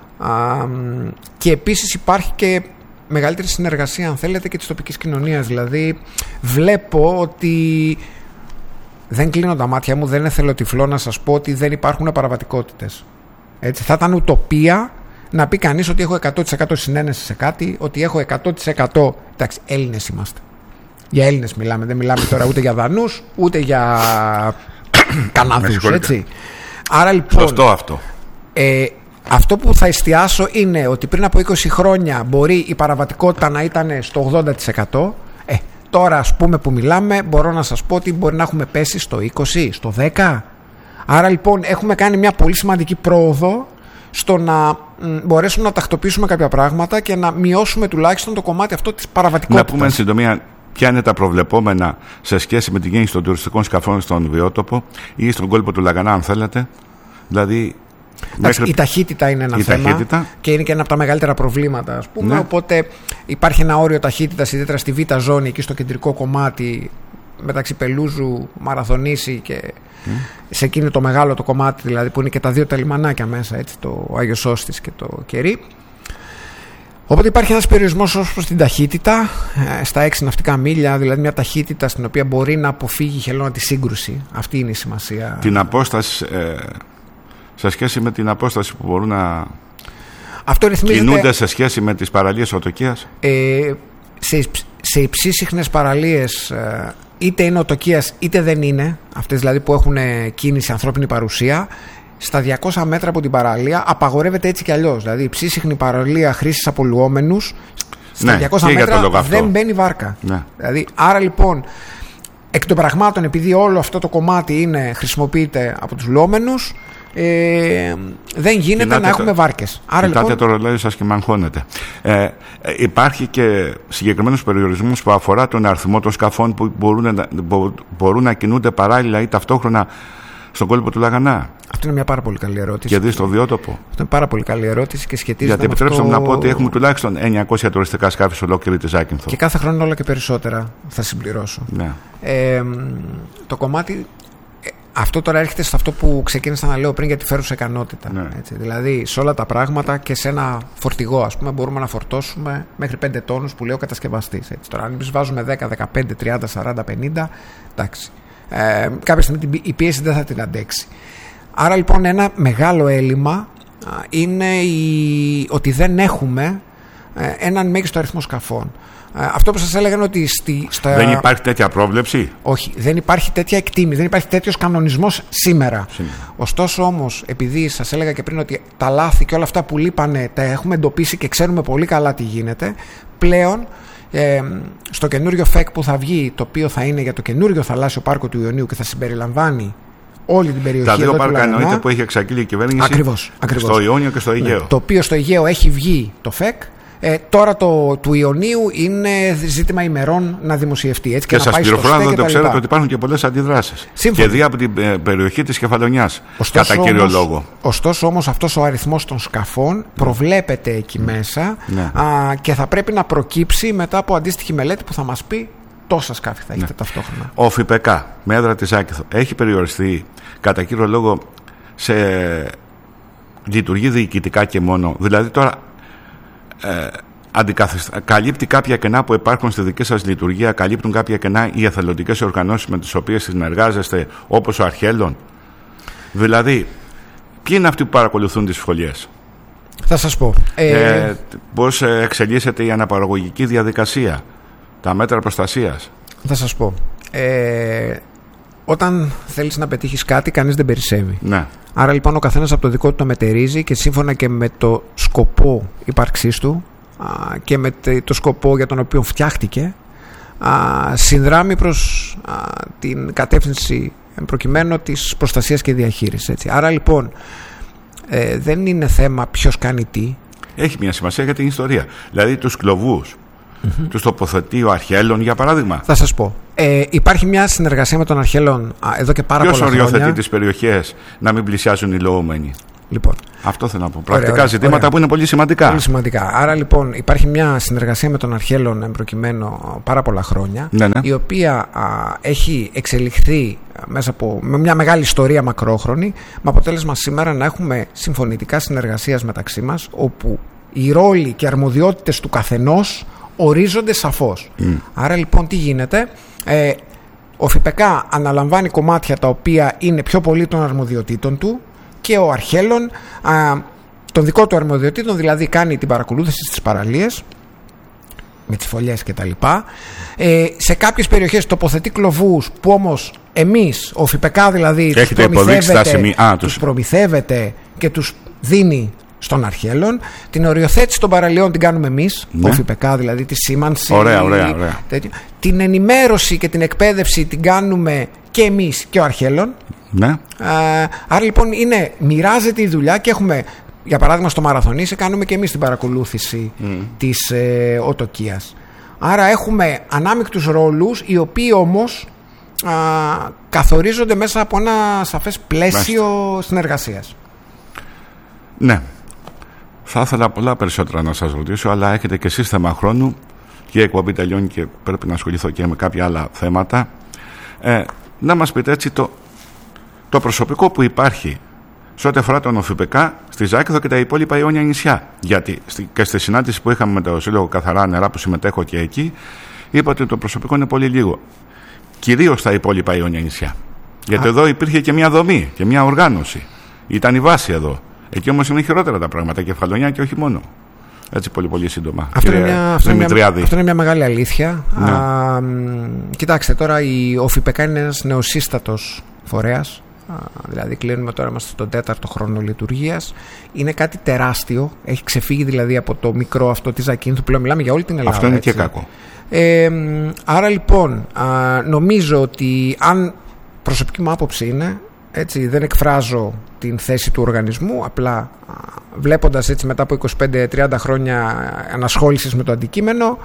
Και επίσης υπάρχει και μεγαλύτερη συνεργασία, αν θέλετε, και της τοπικής κοινωνίας. Δηλαδή βλέπω ότι δεν κλείνω τα μάτια μου, δεν είναι θελοτυφλό να σας πω ότι δεν υπάρχουν παραβατικότητες. Έτσι, θα ήταν ουτοπία να πει κανείς ότι έχω 100% συνένεση σε κάτι, ότι έχω 100%. Εντάξει, Έλληνες είμαστε. Για Έλληνες μιλάμε, δεν μιλάμε τώρα ούτε για Δανούς ούτε για Καναδούς, έτσι. Άρα λοιπόν, σωστό αυτό. Αυτό που θα εστιάσω είναι ότι πριν από 20 χρόνια μπορεί η παραβατικότητα να ήταν στο 80%. Τώρα, ας πούμε, που μιλάμε, μπορώ να σας πω ότι μπορεί να έχουμε πέσει στο 20%, στο 10%. Άρα λοιπόν έχουμε κάνει μια πολύ σημαντική πρόοδο στο να μπορέσουμε να τακτοποιήσουμε κάποια πράγματα και να μειώσουμε τουλάχιστον το κομμάτι αυτό της παραβατικότητας. Να πούμε εν συντομία ποια είναι τα προβλεπόμενα σε σχέση με την κίνηση των τουριστικών σκαφών στον βιότοπο ή στον κόλπο του Λαγανά, αν θέλετε. Δηλαδή, η ταχύτητα είναι ένα θέμα και είναι και ένα από τα μεγαλύτερα προβλήματα, ας πούμε. Ναι. Οπότε υπάρχει ένα όριο ταχύτητας, ιδιαίτερα στη Β' ζώνη, εκεί στο κεντρικό κομμάτι, μεταξύ Πελούζου, Μαραθωνήσι και σε εκείνο το μεγάλο το κομμάτι, δηλαδή που είναι και τα δύο τα λιμανάκια μέσα, έτσι, το Άγιος Σώστης και το Κερί. Οπότε υπάρχει ένας περιορισμός ως προς την ταχύτητα στα 6 ναυτικά μίλια, δηλαδή μια ταχύτητα στην οποία μπορεί να αποφύγει η Χελώνα τη σύγκρουση. Αυτή είναι η σημασία. Την απόσταση, σε σχέση με την απόσταση που μπορούν να ρυθμίζεται, κινούνται σε σχέση με τις παραλίες οτοκίας. Σε υψίσυχνες παραλίες είτε είναι οτοκίας είτε δεν είναι, αυτές δηλαδή που έχουν κίνηση, ανθρώπινη παρουσία, στα 200 μέτρα από την παραλία απαγορεύεται έτσι κι αλλιώς. Δηλαδή η ψήσιχνη παραλία χρήσης από λουόμενους, στα 200 μέτρα δεν μπαίνει βάρκα. Ναι. Δηλαδή, άρα λοιπόν, εκ των πραγμάτων, επειδή όλο αυτό το κομμάτι χρησιμοποιείται από τους λουόμενους, δεν γίνεται να έχουμε βάρκες. Άρα λοιπόν, το ρολόι σας και μαγχώνετε. Υπάρχει και συγκεκριμένους περιορισμούς που αφορά τον αριθμό των σκαφών που μπορούν να κινούνται παράλληλα ή ταυτόχρονα στον κόλπο του Λαγανά. Αυτό είναι μια πάρα πολύ καλή ερώτηση. Και δει στο βιότοπο. Αυτό είναι πάρα πολύ καλή ερώτηση και σχετίζεται. Γιατί επιτρέψτε μου να πω ότι έχουμε τουλάχιστον 900 τουριστικά σκάφη σε ολόκληρη τη Ζάκυνθο. Και κάθε χρόνο όλο και περισσότερα, θα συμπληρώσω. Ναι. Το κομμάτι. Αυτό τώρα έρχεται σε αυτό που ξεκίνησα να λέω πριν για τη φέρουσα ικανότητα. Ναι. Έτσι. Δηλαδή, σε όλα τα πράγματα και σε ένα φορτηγό, ας πούμε, μπορούμε να φορτώσουμε μέχρι 5 τόνους που λέει ο κατασκευαστής. Τώρα, αν εμείς βάζουμε 10, 15, 30, 40, 50, εντάξει. Κάποια στιγμή η πίεση δεν θα την αντέξει. Άρα λοιπόν ένα μεγάλο έλλειμμα είναι ότι δεν έχουμε έναν μέγιστο αριθμό σκαφών. Αυτό που σας έλεγα είναι ότι δεν υπάρχει τέτοια πρόβλεψη. Όχι, δεν υπάρχει τέτοια εκτίμηση, δεν υπάρχει τέτοιος κανονισμός σήμερα. Ωστόσο όμως, επειδή σας έλεγα και πριν ότι τα λάθη και όλα αυτά που λείπανε τα έχουμε εντοπίσει και ξέρουμε πολύ καλά τι γίνεται, πλέον στο καινούριο ΦΕΚ που θα βγει, το οποίο θα είναι για το καινούριο θαλάσσιο πάρκο του Ιωνίου και θα συμπεριλαμβάνει όλη την περιοχή. Τα δύο πάρκα εννοείται που έχει εξαγγείλει η κυβέρνηση. Ακριβώς. Στο Ιόνιο και στο Αιγαίο. Ναι, το οποίο στο Αιγαίο έχει βγει το ΦΕΚ. Τώρα του Ιωνίου είναι ζήτημα ημερών να δημοσιευτεί. Έτσι, και σας πληροφορώ, αν δεν το ξέρετε, ότι υπάρχουν και πολλές αντιδράσεις. Και δι' από την περιοχή της Κεφαλονιάς. Κατά κύριο λόγο. Ωστόσο, όμως, αυτός ο αριθμός των σκαφών προβλέπεται εκεί μέσα και θα πρέπει να προκύψει μετά από αντίστοιχη μελέτη που θα μας πει τόσα σκάφη θα έχετε ταυτόχρονα. Ο ΦΠΚ με έδρα τη Ζάκυνθο έχει περιοριστεί κατά κύριο λόγο σε λειτουργεί διοικητικά και μόνο. Δηλαδή τώρα καλύπτει κάποια κενά που υπάρχουν στη δική σας λειτουργία, καλύπτουν κάποια κενά οι εθελοντικές οργανώσεις με τις οποίες συνεργάζεστε, όπως ο Αρχέλων. Δηλαδή, ποιοι είναι αυτοί που παρακολουθούν τις σχολίες? Θα σας πω. Πώς εξελίσσεται η αναπαραγωγική διαδικασία, τα μέτρα προστασίας? Θα σας πω. Όταν θέλεις να πετύχεις κάτι, κανείς δεν περισσεύει. Ναι. Άρα λοιπόν ο καθένας από το δικό του το μετερίζει και σύμφωνα και με το σκοπό ύπαρξής του και με το σκοπό για τον οποίο φτιάχτηκε, συνδράμει προς την κατεύθυνση προκειμένου της προστασίας και διαχείρισης. Έτσι. Άρα λοιπόν δεν είναι θέμα ποιος κάνει τι. Έχει μια σημασία για την ιστορία. Δηλαδή τους κλωβούς τους τοποθετεί ο Αρχέλων, για παράδειγμα. Θα σας πω. Υπάρχει μια συνεργασία με τον Αρχέλων εδώ και πάρα πολλά χρόνια. Ποιος οριοθετεί τις περιοχές να μην πλησιάζουν οι λοούμενοι? Λοιπόν, αυτό θέλω να πω. Πρακτικά ζητήματα που είναι πολύ σημαντικά. Πολύ σημαντικά. Άρα λοιπόν υπάρχει μια συνεργασία με τον Αρχέλων προκειμένου πάρα πολλά χρόνια, η οποία έχει εξελιχθεί με μια μεγάλη ιστορία μακρόχρονη, με αποτέλεσμα σήμερα να έχουμε συμφωνητικά συνεργασίας μεταξύ μας, όπου οι ρόλοι και αρμοδιότητες του καθενός ορίζονται σαφώς. Άρα λοιπόν τι γίνεται? Ο ΦΠΚ αναλαμβάνει κομμάτια τα οποία είναι πιο πολύ των αρμοδιοτήτων του και ο Αρχέλων των δικών του αρμοδιοτήτων, δηλαδή κάνει την παρακολούθηση στις παραλίες με τις φωλιές και τα λοιπά. Σε κάποιες περιοχές κλωβούς που όμως εμείς, ο ΦΠΚ δηλαδή, τους προμηθεύεται και τους δίνει στον Αρχέλων. Την οριοθέτηση των παραλιών την κάνουμε εμείς, ο ΦΠΚ δηλαδή, τη σήμανση. Ωραία. Την ενημέρωση και την εκπαίδευση την κάνουμε και εμείς και ο Αρχέλων. Ναι. Άρα λοιπόν μοιράζεται η δουλειά και έχουμε, για παράδειγμα στο Μαραθωνίσι, κάνουμε και εμείς την παρακολούθηση της οτοκίας. Άρα έχουμε ανάμεικτους ρόλους, οι οποίοι όμως καθορίζονται μέσα από ένα σαφές πλαίσιο συνεργασίας. Ναι. Θα ήθελα πολλά περισσότερα να σας ρωτήσω, αλλά έχετε και εσείς θέμα χρόνου και η εκπομπή τελειώνει και πρέπει να ασχοληθώ και με κάποια άλλα θέματα. Να μας πείτε έτσι το προσωπικό που υπάρχει σε ό,τι αφορά τον ΟΦΠΚ στη Ζάκυνθο και τα υπόλοιπα Ιόνια νησιά. Γιατί και στη συνάντηση που είχαμε με το Σύλλογο Καθαρά Νερά, που συμμετέχω και εκεί, είπα ότι το προσωπικό είναι πολύ λίγο. Κυρίως στα υπόλοιπα Ιόνια νησιά. Γιατί εδώ υπήρχε και μια δομή και μια οργάνωση. Ήταν η βάση εδώ. Εκεί όμως είναι χειρότερα τα πράγματα, Κεφαλονιά και όχι μόνο. Έτσι πολύ σύντομα. Αυτό είναι μια μεγάλη αλήθεια. Κοιτάξτε, τώρα ο ΦΠΚ είναι ένας νεοσύστατος φορέας. Δηλαδή κλείνουμε τώρα, είμαστε στον 4ο χρόνο λειτουργίας. Είναι κάτι τεράστιο. Έχει ξεφύγει δηλαδή από το μικρό αυτό της Ζακύνθου. Πλέον μιλάμε για όλη την Ελλάδα. Αυτό είναι έτσι. Και κακό. Άρα λοιπόν νομίζω ότι, αν προσωπική μου άποψη είναι, έτσι, δεν εκφράζω την θέση του οργανισμού, απλά βλέποντας έτσι μετά από 25-30 χρόνια ανασχόλησης με το αντικείμενο,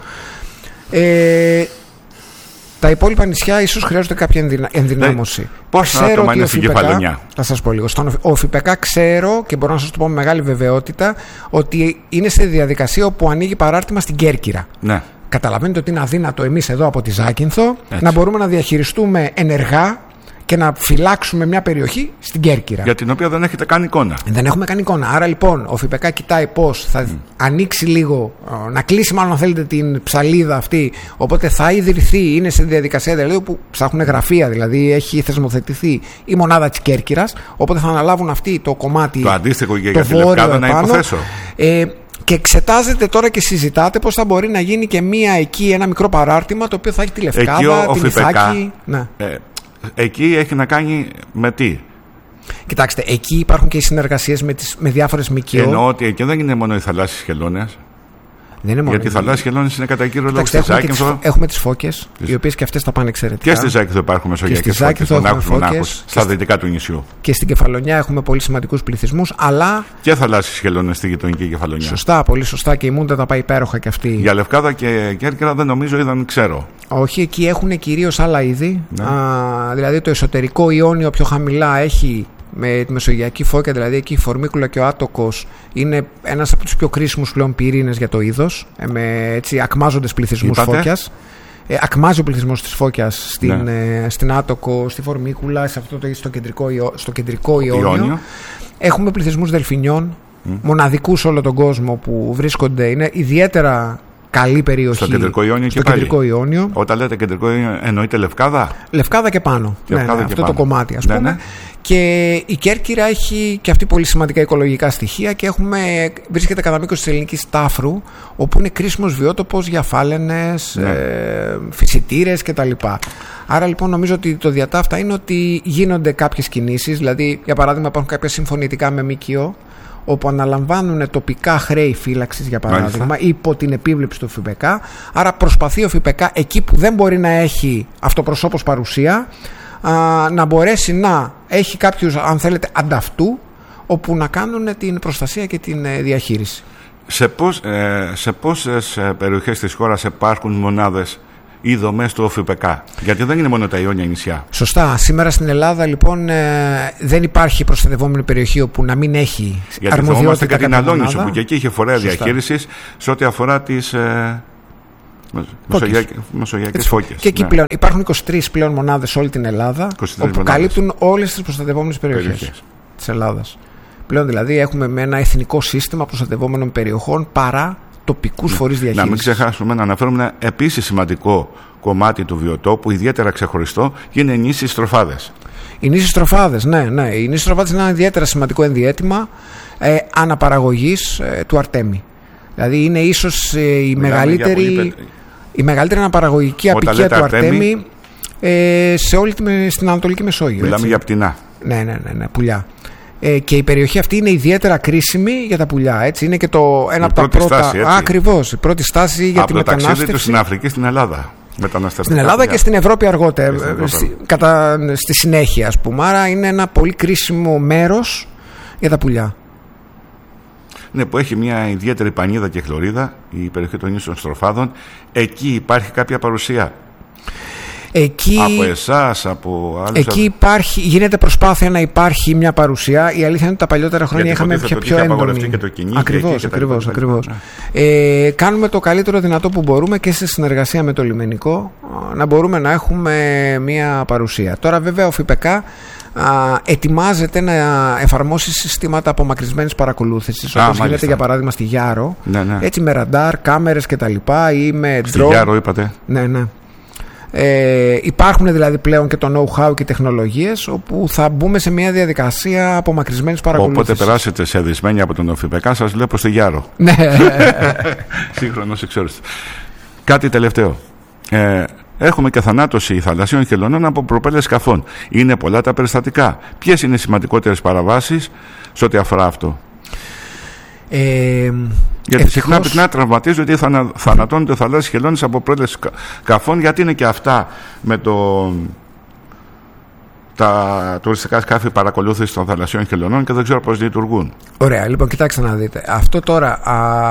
τα υπόλοιπα νησιά ίσως χρειάζονται κάποια ενδυνάμωση. Πόσα άτομα είναι στην Κεφαλονιά? Θα σας πω λίγο. Ο ΦΠΚ ξέρω, και μπορώ να σας το πω με μεγάλη βεβαιότητα, ότι είναι σε διαδικασία όπου ανοίγει παράρτημα στην Κέρκυρα. Ναι. Καταλαβαίνετε ότι είναι αδύνατο εμείς εδώ από τη Ζάκυνθο να μπορούμε να διαχειριστούμε ενεργά και να φυλάξουμε μια περιοχή στην Κέρκυρα. Για την οποία δεν έχετε κάνει εικόνα. Δεν έχουμε κάνει εικόνα. Άρα λοιπόν ο ΦΠΚ κοιτάει πώς θα ανοίξει λίγο, να κλείσει μάλλον αν θέλετε την ψαλίδα αυτή. Οπότε θα ιδρυθεί, είναι σε διαδικασία δηλαδή που ψάχνουν γραφεία, δηλαδή έχει θεσμοθετηθεί η μονάδα της Κέρκυρας. Οπότε θα αναλάβουν αυτοί το κομμάτι. Το αντίστοιχο για τη Λευκάδα, να υποθέσω. Και εξετάζεται τώρα και συζητάτε πώς θα μπορεί να γίνει και ένα μικρό παράρτημα το οποίο θα έχει τη Λευκάδα, τη Μυθάκη. Εκεί έχει να κάνει με τι? Κοιτάξτε, εκεί υπάρχουν και οι συνεργασίες με διάφορες ΜΚΟ. Εννοώ ότι εκεί δεν είναι μόνο οι θαλάσσιες χελώνες. Δεν είναι μόνο. Γιατί οι θαλάσσιες χελώνες είναι κατά κύριο λόγο στη Ζάκυνθο. Έχουμε τις φώκες, οι οποίες και αυτές τα πάνε εξαιρετικά. Και στη Ζάκυνθο υπάρχουν μεσογειακές φώκες, μονάχους, στα δυτικά του νησιού. Και στην Κεφαλονιά έχουμε πολύ σημαντικούς πληθυσμούς, αλλά. Και θαλάσσιες χελώνες στη γειτονική Κεφαλονιά. Σωστά, πολύ σωστά. Και η Μούντα τα πάει υπέροχα κι αυτή. Για Λευκάδα και Κέρκυρα δεν νομίζω, είδαν, ξέρω. Όχι, εκεί έχουν κυρίως άλλα είδη. Δηλαδή το εσωτερικό Ιόνιο πιο χαμηλά έχει. Με τη μεσογειακή φώκια, δηλαδή εκεί η Φορμίκουλα και ο Άτοκος είναι ένας από τους πιο κρίσιμους πλέον πυρήνες για το είδος, με έτσι ακμάζοντες πληθυσμούς φώκιας. Ακμάζει ο πληθυσμός της φώκιας στην Άτοκο, στη Φορμίκουλα, στο κεντρικό Ιόνιο. Έχουμε πληθυσμούς δελφινιών, μοναδικούς σε όλο τον κόσμο που βρίσκονται, είναι ιδιαίτερα καλή περιοχή. Στο κεντρικό Ιόνιο στο κεντρικό Ιόνιο. Όταν λέτε κεντρικό Ιόνιο, εννοείται Λευκάδα. Λευκάδα και πάνω. Αυτό πάνω. Το κομμάτι, ας πούμε. Ναι. Και η Κέρκυρα έχει και αυτή πολύ σημαντικά οικολογικά στοιχεία και βρίσκεται κατά μήκος της ελληνικής τάφρου, όπου είναι κρίσιμος βιότοπος για φάλαινες, φυσιτήρες κτλ. Άρα λοιπόν νομίζω ότι το διατάφτα είναι ότι γίνονται κάποιες κινήσεις, δηλαδή για παράδειγμα υπάρχουν κάποια συμφωνητικά με ΜΚΟ, όπου αναλαμβάνουν τοπικά χρέη φύλαξης, για παράδειγμα, υπό την επίβλεψη του ΦΠΚ. Άρα προσπαθεί ο ΦΠΚ εκεί που δεν μπορεί να έχει αυτοπροσώπως παρουσία, να μπορέσει να έχει κάποιους, αν θέλετε, ανταυτού, όπου να κάνουν την προστασία και την διαχείριση. Σε πόσες περιοχές της χώρας υπάρχουν μονάδες ή δομές του ΟΦΠΚ? Γιατί δεν είναι μόνο τα Ιόνια νησιά. Σωστά. Σήμερα στην Ελλάδα λοιπόν δεν υπάρχει προστατευόμενη περιοχή όπου να μην έχει αρμοδιότητα. Γιατί την Αλόνισο που και εκεί είχε φορέα διαχείρισης σε ό,τι αφορά τις μεσογειακές φώκες. Και εκεί πλέον υπάρχουν 23 πλέον μονάδες σε όλη την Ελλάδα, όπου καλύπτουν όλες τις προστατευόμενες περιοχές της Ελλάδας. Πλέον δηλαδή έχουμε με ένα εθνικό σύστημα προστατευόμενων περιοχών παρά τοπικούς φορείς διαχείρισης. Να μην ξεχάσουμε να αναφέρουμε ένα επίσης σημαντικό κομμάτι του βιοτόπου, ιδιαίτερα ξεχωριστό, και είναι οι νήσιοι Στροφάδες. Οι νήσιοι Στροφάδες, ναι. Οι νήσιοι Στροφάδες είναι ένα ιδιαίτερα σημαντικό ενδιαίτημα αναπαραγωγής του Αρτέμι. Δηλαδή είναι ίσως η μεγαλύτερη αναπαραγωγική απικία του Αρτέμι σε όλη στην Ανατολική Μεσόγειο. Μιλάμε για πτηνά. Ναι, πουλιά. Και η περιοχή αυτή είναι ιδιαίτερα κρίσιμη για τα πουλιά. Έτσι. Είναι και ένα από τα πρώτα. Ακριβώς, η πρώτη στάση για τη μετανάστευση. Από το ταξίδι του στην Αφρική, στην Ελλάδα. Στην Ελλάδα και στην Ευρώπη αργότερα. Στη συνέχεια, ας πούμε. Άρα είναι ένα πολύ κρίσιμο μέρος για τα πουλιά. Ναι, που έχει μια ιδιαίτερη πανίδα και χλωρίδα, η περιοχή των νήσων Στροφάδων. Εκεί υπάρχει κάποια παρουσία. Από εσάς, από άλλους. Εκεί γίνεται προσπάθεια να υπάρχει μια παρουσία. Η αλήθεια είναι ότι τα παλιότερα χρόνια είχαμε πια πιο έντονη. Ακριβώς. Κάνουμε το καλύτερο δυνατό που μπορούμε και σε συνεργασία με το λιμενικό να μπορούμε να έχουμε μια παρουσία. Τώρα βέβαια ο ΦΠΚ ετοιμάζεται να εφαρμόσει συστήματα απομακρυσμένης παρακολούθησης, όπως γίνεται για παράδειγμα στη Γιάρο. Έτσι με ραντάρ, κάμερες κτλ. Ή με στη Γιάρο είπατε. Ναι. Υπάρχουν δηλαδή πλέον και το know-how και τεχνολογίες όπου θα μπούμε σε μια διαδικασία απομακρυσμένης παρακολούθησης. Όποτε περάσετε σε δυσμένεια από τον ΟΦΠΚ, σας λέω προς τη Γιάρο. Ναι. Σύγχρονος εξόριστος. Κάτι τελευταίο. Έχουμε και θανάτωση θαλασσίων χελωνών από προπέλες σκαφών. Είναι πολλά τα περιστατικά. Ποιες είναι οι σημαντικότερες παραβάσεις σε ό,τι αφορά αυτό? Γιατί συχνά πυκνά τραυματίζονται ή θανατώνονται θαλάσσιες χελώνες από προπέλες σκαφών, γιατί είναι και αυτά με τα τουριστικά σκάφη παρακολούθηση των θαλασσιών χελωνών και δεν ξέρω πώς λειτουργούν. Ωραία, λοιπόν, κοιτάξτε να δείτε. Αυτό τώρα,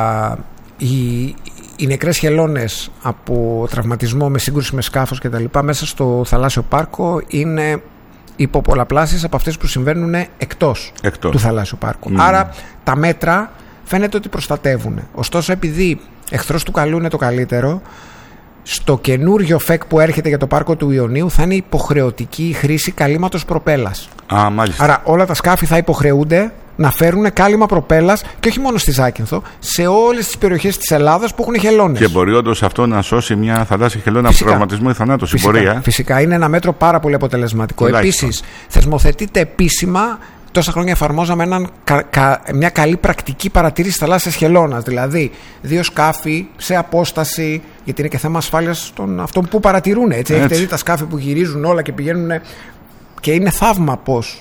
οι νεκρές χελώνες από τραυματισμό με σύγκρουση με σκάφος κτλ. Μέσα στο θαλάσσιο πάρκο είναι υποπολαπλάσεις από αυτές που συμβαίνουν εκτός του θαλάσσιου πάρκου. Άρα τα μέτρα φαίνεται ότι προστατεύουν. Ωστόσο, επειδή εχθρός του καλού είναι το καλύτερο, στο καινούριο ΦΕΚ που έρχεται για το πάρκο του Ιωνίου θα είναι υποχρεωτική η χρήση καλύματος προπέλας. Άρα όλα τα σκάφη θα υποχρεούνται να φέρουν κάλυμα προπέλας και όχι μόνο στη Ζάκυνθο, σε όλες τις περιοχές της Ελλάδας που έχουν χελώνες. Και μπορεί όντως αυτό να σώσει μια θαλάσσια χελώνα από τραυματισμό ή θανάτωση. Φυσικά είναι ένα μέτρο πάρα πολύ αποτελεσματικό. Επίσης, θεσμοθετείται επίσημα. Τόσα χρόνια εφαρμόζαμε μια καλή πρακτική παρατήρηση θαλάσσιας χελώνας. Δηλαδή, 2 σκάφη σε απόσταση, γιατί είναι και θέμα ασφάλειας των αυτών που παρατηρούν. Έτσι. Έχετε δει τα σκάφη που γυρίζουν όλα και πηγαίνουν. Και είναι θαύμα πώς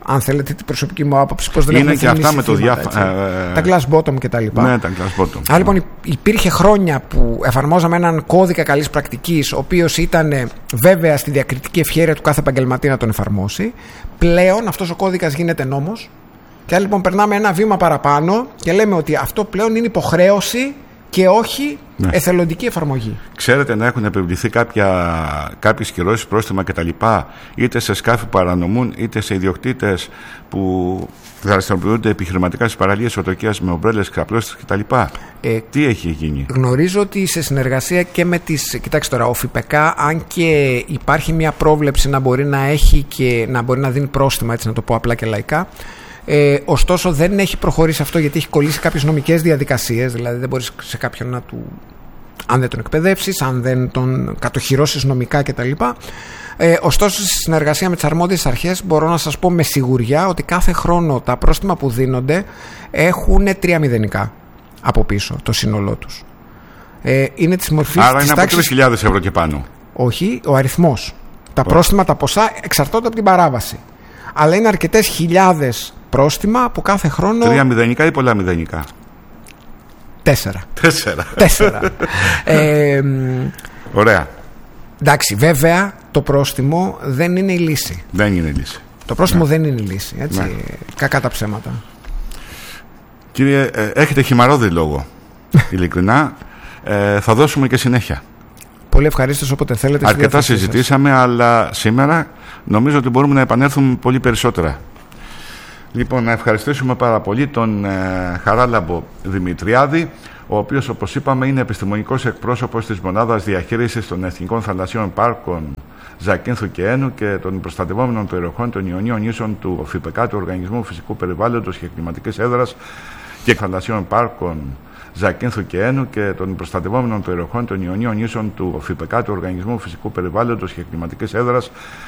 αν θέλετε την προσωπική μου άποψη, πως δεν είναι έχουν και αυτά με το τα glass bottom κτλ. Ναι, τα glass bottom. Άρα λοιπόν υπήρχε χρόνια που εφαρμόζαμε έναν κώδικα καλής πρακτικής, ο οποίος ήταν βέβαια στη διακριτική ευχέρεια του κάθε επαγγελματία να τον εφαρμόσει. Πλέον αυτός ο κώδικας γίνεται νόμος. Και άρα λοιπόν περνάμε ένα βήμα παραπάνω και λέμε ότι αυτό πλέον είναι υποχρέωση και όχι εθελοντική εφαρμογή. Ξέρετε να έχουν επιβληθεί κάποιες κυρώσεις, πρόστιμα κτλ. Είτε σε σκάφη που παρανομούν, είτε σε ιδιοκτήτες που δραστηριοποιούνται επιχειρηματικά στις παραλίες οτοκίας με ομπρέλες, ξαπλώσεις κτλ. Τι έχει γίνει? Γνωρίζω ότι σε συνεργασία και με τις. Κοιτάξτε τώρα, ο ΦΠΚ, αν και υπάρχει μια πρόβλεψη να μπορεί να έχει και να μπορεί να δίνει πρόστιμα, έτσι να το πω απλά και λαϊκά. Ωστόσο δεν έχει προχωρήσει αυτό, γιατί έχει κολλήσει κάποιες νομικές διαδικασίες. Δηλαδή δεν μπορείς σε κάποιον να του, αν δεν τον εκπαιδεύσεις, αν δεν τον κατοχυρώσεις νομικά κτλ. Ωστόσο, στη συνεργασία με τις αρμόδιες αρχές μπορώ να σας πω με σιγουριά ότι κάθε χρόνο τα πρόστιμα που δίνονται έχουν 3 μηδενικά από πίσω το σύνολό τους. Είναι της μορφής. Άρα είναι από 3.000 ευρώ και πάνω. Όχι, ο αριθμός. Τα πρόστιμα, τα ποσά εξαρτώνται από την παράβαση. Αλλά είναι αρκετές χιλιάδες πρόστιμα που κάθε χρόνο. 3 μηδενικά ή πολλά μηδενικά? 4. 4. Ωραία. Εντάξει, βέβαια το πρόστιμο δεν είναι η λύση. Δεν είναι η λύση. Το πρόστιμο δεν είναι η λύση. Έτσι, κακά τα ψέματα. Κύριε, έχετε χυμαρόδι λόγο. Ειλικρινά. Θα δώσουμε και συνέχεια. Πολύ ευχαρίστως όποτε θέλετε. Αρκετά συζητήσαμε, αλλά σήμερα νομίζω ότι μπορούμε να επανέλθουμε πολύ περισσότερα. Λοιπόν, να ευχαριστήσουμε πάρα πολύ τον Χαράλαμπο Δημητριάδη, ο οποίος, όπως είπαμε, είναι επιστημονικός εκπρόσωπος της Μονάδας Διαχείρισης των Εθνικών Θαλασσίων Πάρκων Ζακίνθου και Ένου και των προστατευόμενων περιοχών των Ιωνίων Νήσων του ΦΠΚ, του Οργανισμού Φυσικού Περιβάλλοντος και Κλιματικής Έδρας και θαλασσίων πάρκων Ζακίνθου και Ένου και των προστατευόμενων περιοχών των Ιωνίων Νήσων του ΦΠΚ, του Οργανισμού Φυσικού Περιβάλλοντος και Κλιματικής Έδρας